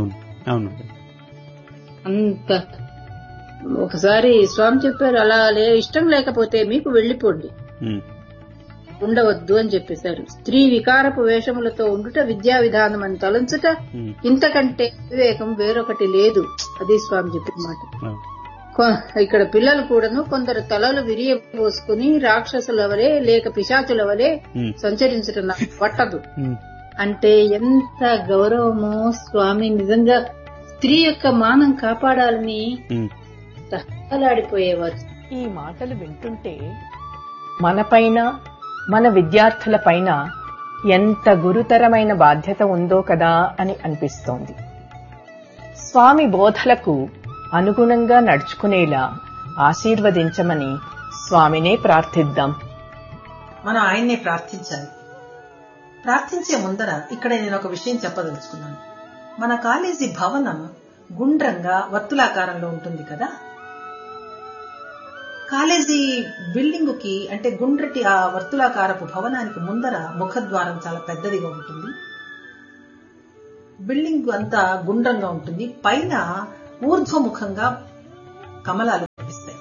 అంత ఒకసారి స్వామి చెప్పారు, అలా ఇష్టం లేకపోతే మీకు వెళ్లిపోండి, ఉండవద్దు అని చెప్పేశారు. స్త్రీ వికారపు వేషములతో ఉండుట విద్యా విధానం అని తలంచుట ఇంతకంటే వివేకం వేరొకటి లేదు. అది స్వామి చెప్పిన మాట. ఇక్కడ పిల్లలు కూడాను కొందరు తలలు విరియబోసుకుని రాక్షసుల వలె లేక పిశాచుల వలె సంచరించడం నాకు పట్టదు అంటే ఎంత గౌరవమో. స్వామి నిజంగా స్త్రీ యొక్క మానం కాపాడాలని తహలాడిపోయేవారు. ఈ మాటలు వింటుంటే మనపైన, మన విద్యార్థులపైన ఎంత గురుతరమైన బాధ్యత ఉందో కదా అని అనిపిస్తోంది. స్వామి బోధలకు అనుగుణంగా నడుచుకునేలా ఆశీర్వదించమని స్వామినే ప్రార్థిద్దాం. మనం ఆయన్నే ప్రార్థించాలి. ప్రార్థించే ముందర ఇక్కడ నేను ఒక విషయం చెప్పదలుచుకున్నాను. మన కాలేజీ భవనం గుండ్రంగా వర్తులాకారంలో ఉంటుంది కదా. కాలేజీ బిల్డింగ్ కి అంటే గుండ్రటి ఆ వర్తులాకారపు భవనానికి ముందర ముఖద్వారం చాలా పెద్దదిగా ఉంటుంది. బిల్డింగ్ అంతా గుండ్రంగా ఉంటుంది. పైన ఊర్ధ్వముఖంగా కమలాలు కనిపిస్తాయి.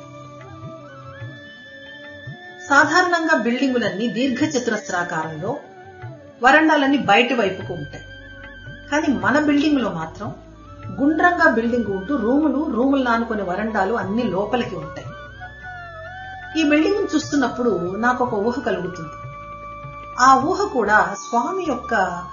సాధారణంగా బిల్డింగులన్నీ దీర్ఘ చతురస్రాకారంలో, వరండాలన్నీ బయటి వైపుకు ఉంటాయి. కానీ మన బిల్డింగ్ లో మాత్రం గుండ్రంగా బిల్డింగ్ ఉంటూ రూములు నానుకునే వరండాలు అన్ని లోపలికి ఉంటాయి. ఈ బిల్డింగ్ చూస్తున్నప్పుడు నాకు ఒక ఊహ కలుగుతుంది. ఆ ఊహ కూడా స్వామి యొక్క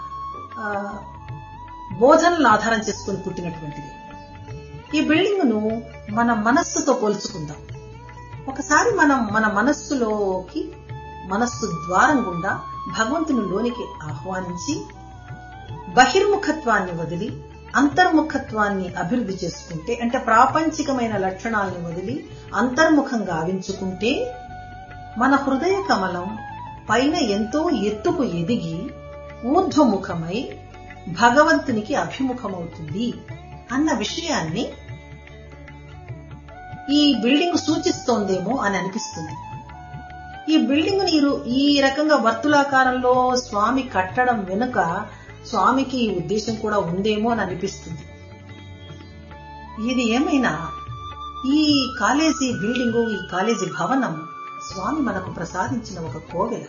బోధనలను ఆధారం చేసుకుని పుట్టినటువంటిది. ఈ బిల్డింగ్ ను మన మనస్సుతో పోల్చుకుందాం. ఒకసారి మనం మన మనస్సు ద్వారం గుండా భగవంతుని లోనికి ఆహ్వానించి బహిర్ముఖత్వాన్ని వదిలి అంతర్ముఖత్వాన్ని అభివృద్ధి చేసుకుంటే, అంటే ప్రాపంచికమైన లక్షణాలను వదిలి అంతర్ముఖంగా గావించుకుంటే మన హృదయ కమలం పైన ఎంతో ఎత్తుకు ఎదిగి ఊర్ధ్వముఖమై భగవంతునికి అభిముఖమవుతుంది అన్న విషయాన్ని ఈ బిల్డింగ్ సూచిస్తోందేమో అని అనిపిస్తుంది. ఈ బిల్డింగ్ నీరు ఈ రకంగా వర్తులాకారంలో స్వామి కట్టడం వెనుక స్వామికి ఈ ఉద్దేశం కూడా ఉందేమో అని అనిపిస్తుంది. ఇది ఏమైనా ఈ కాలేజీ బిల్డింగు, ఈ కాలేజీ భవనం స్వామి మనకు ప్రసాదించిన ఒక కోవెల.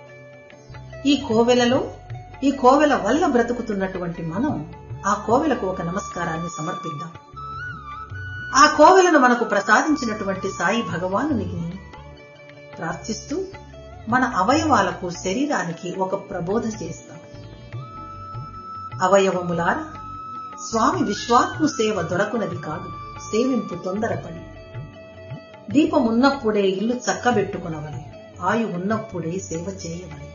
ఈ కోవెల వల్ల బ్రతుకుతున్నటువంటి మనం ఆ కోవెలకు ఒక నమస్కారాన్ని సమర్పిద్దాం. ఆ కోవెలను మనకు ప్రసాదించినటువంటి సాయి భగవానునికి ప్రార్థిస్తూ మన అవయవాలకు, శరీరానికి ఒక ప్రబోధ చేస్తాం. అవయవములారా, స్వామి విశ్వాత్ము సేవ దొరకునది కాదు, సేవింపు తొందరపడి. దీపమున్నప్పుడే ఇల్లు చక్కబెట్టుకునవలే, ఆయు ఉన్నప్పుడే సేవ చేయవలే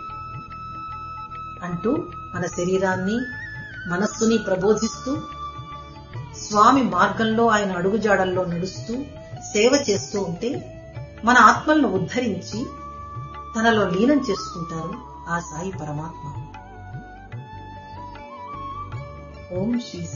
అంటూ మన శరీరాన్ని, మనస్సుని ప్రబోధిస్తూ స్వామి మార్గంలో, ఆయన అడుగుజాడల్లో నడుస్తూ సేవ చేస్తూ ఉంటే మన ఆత్మలను ఉద్ధరించి తనలో లీనం చేసుకుంటారు ఆ సాయి పరమాత్మ. ఓం శ్రీ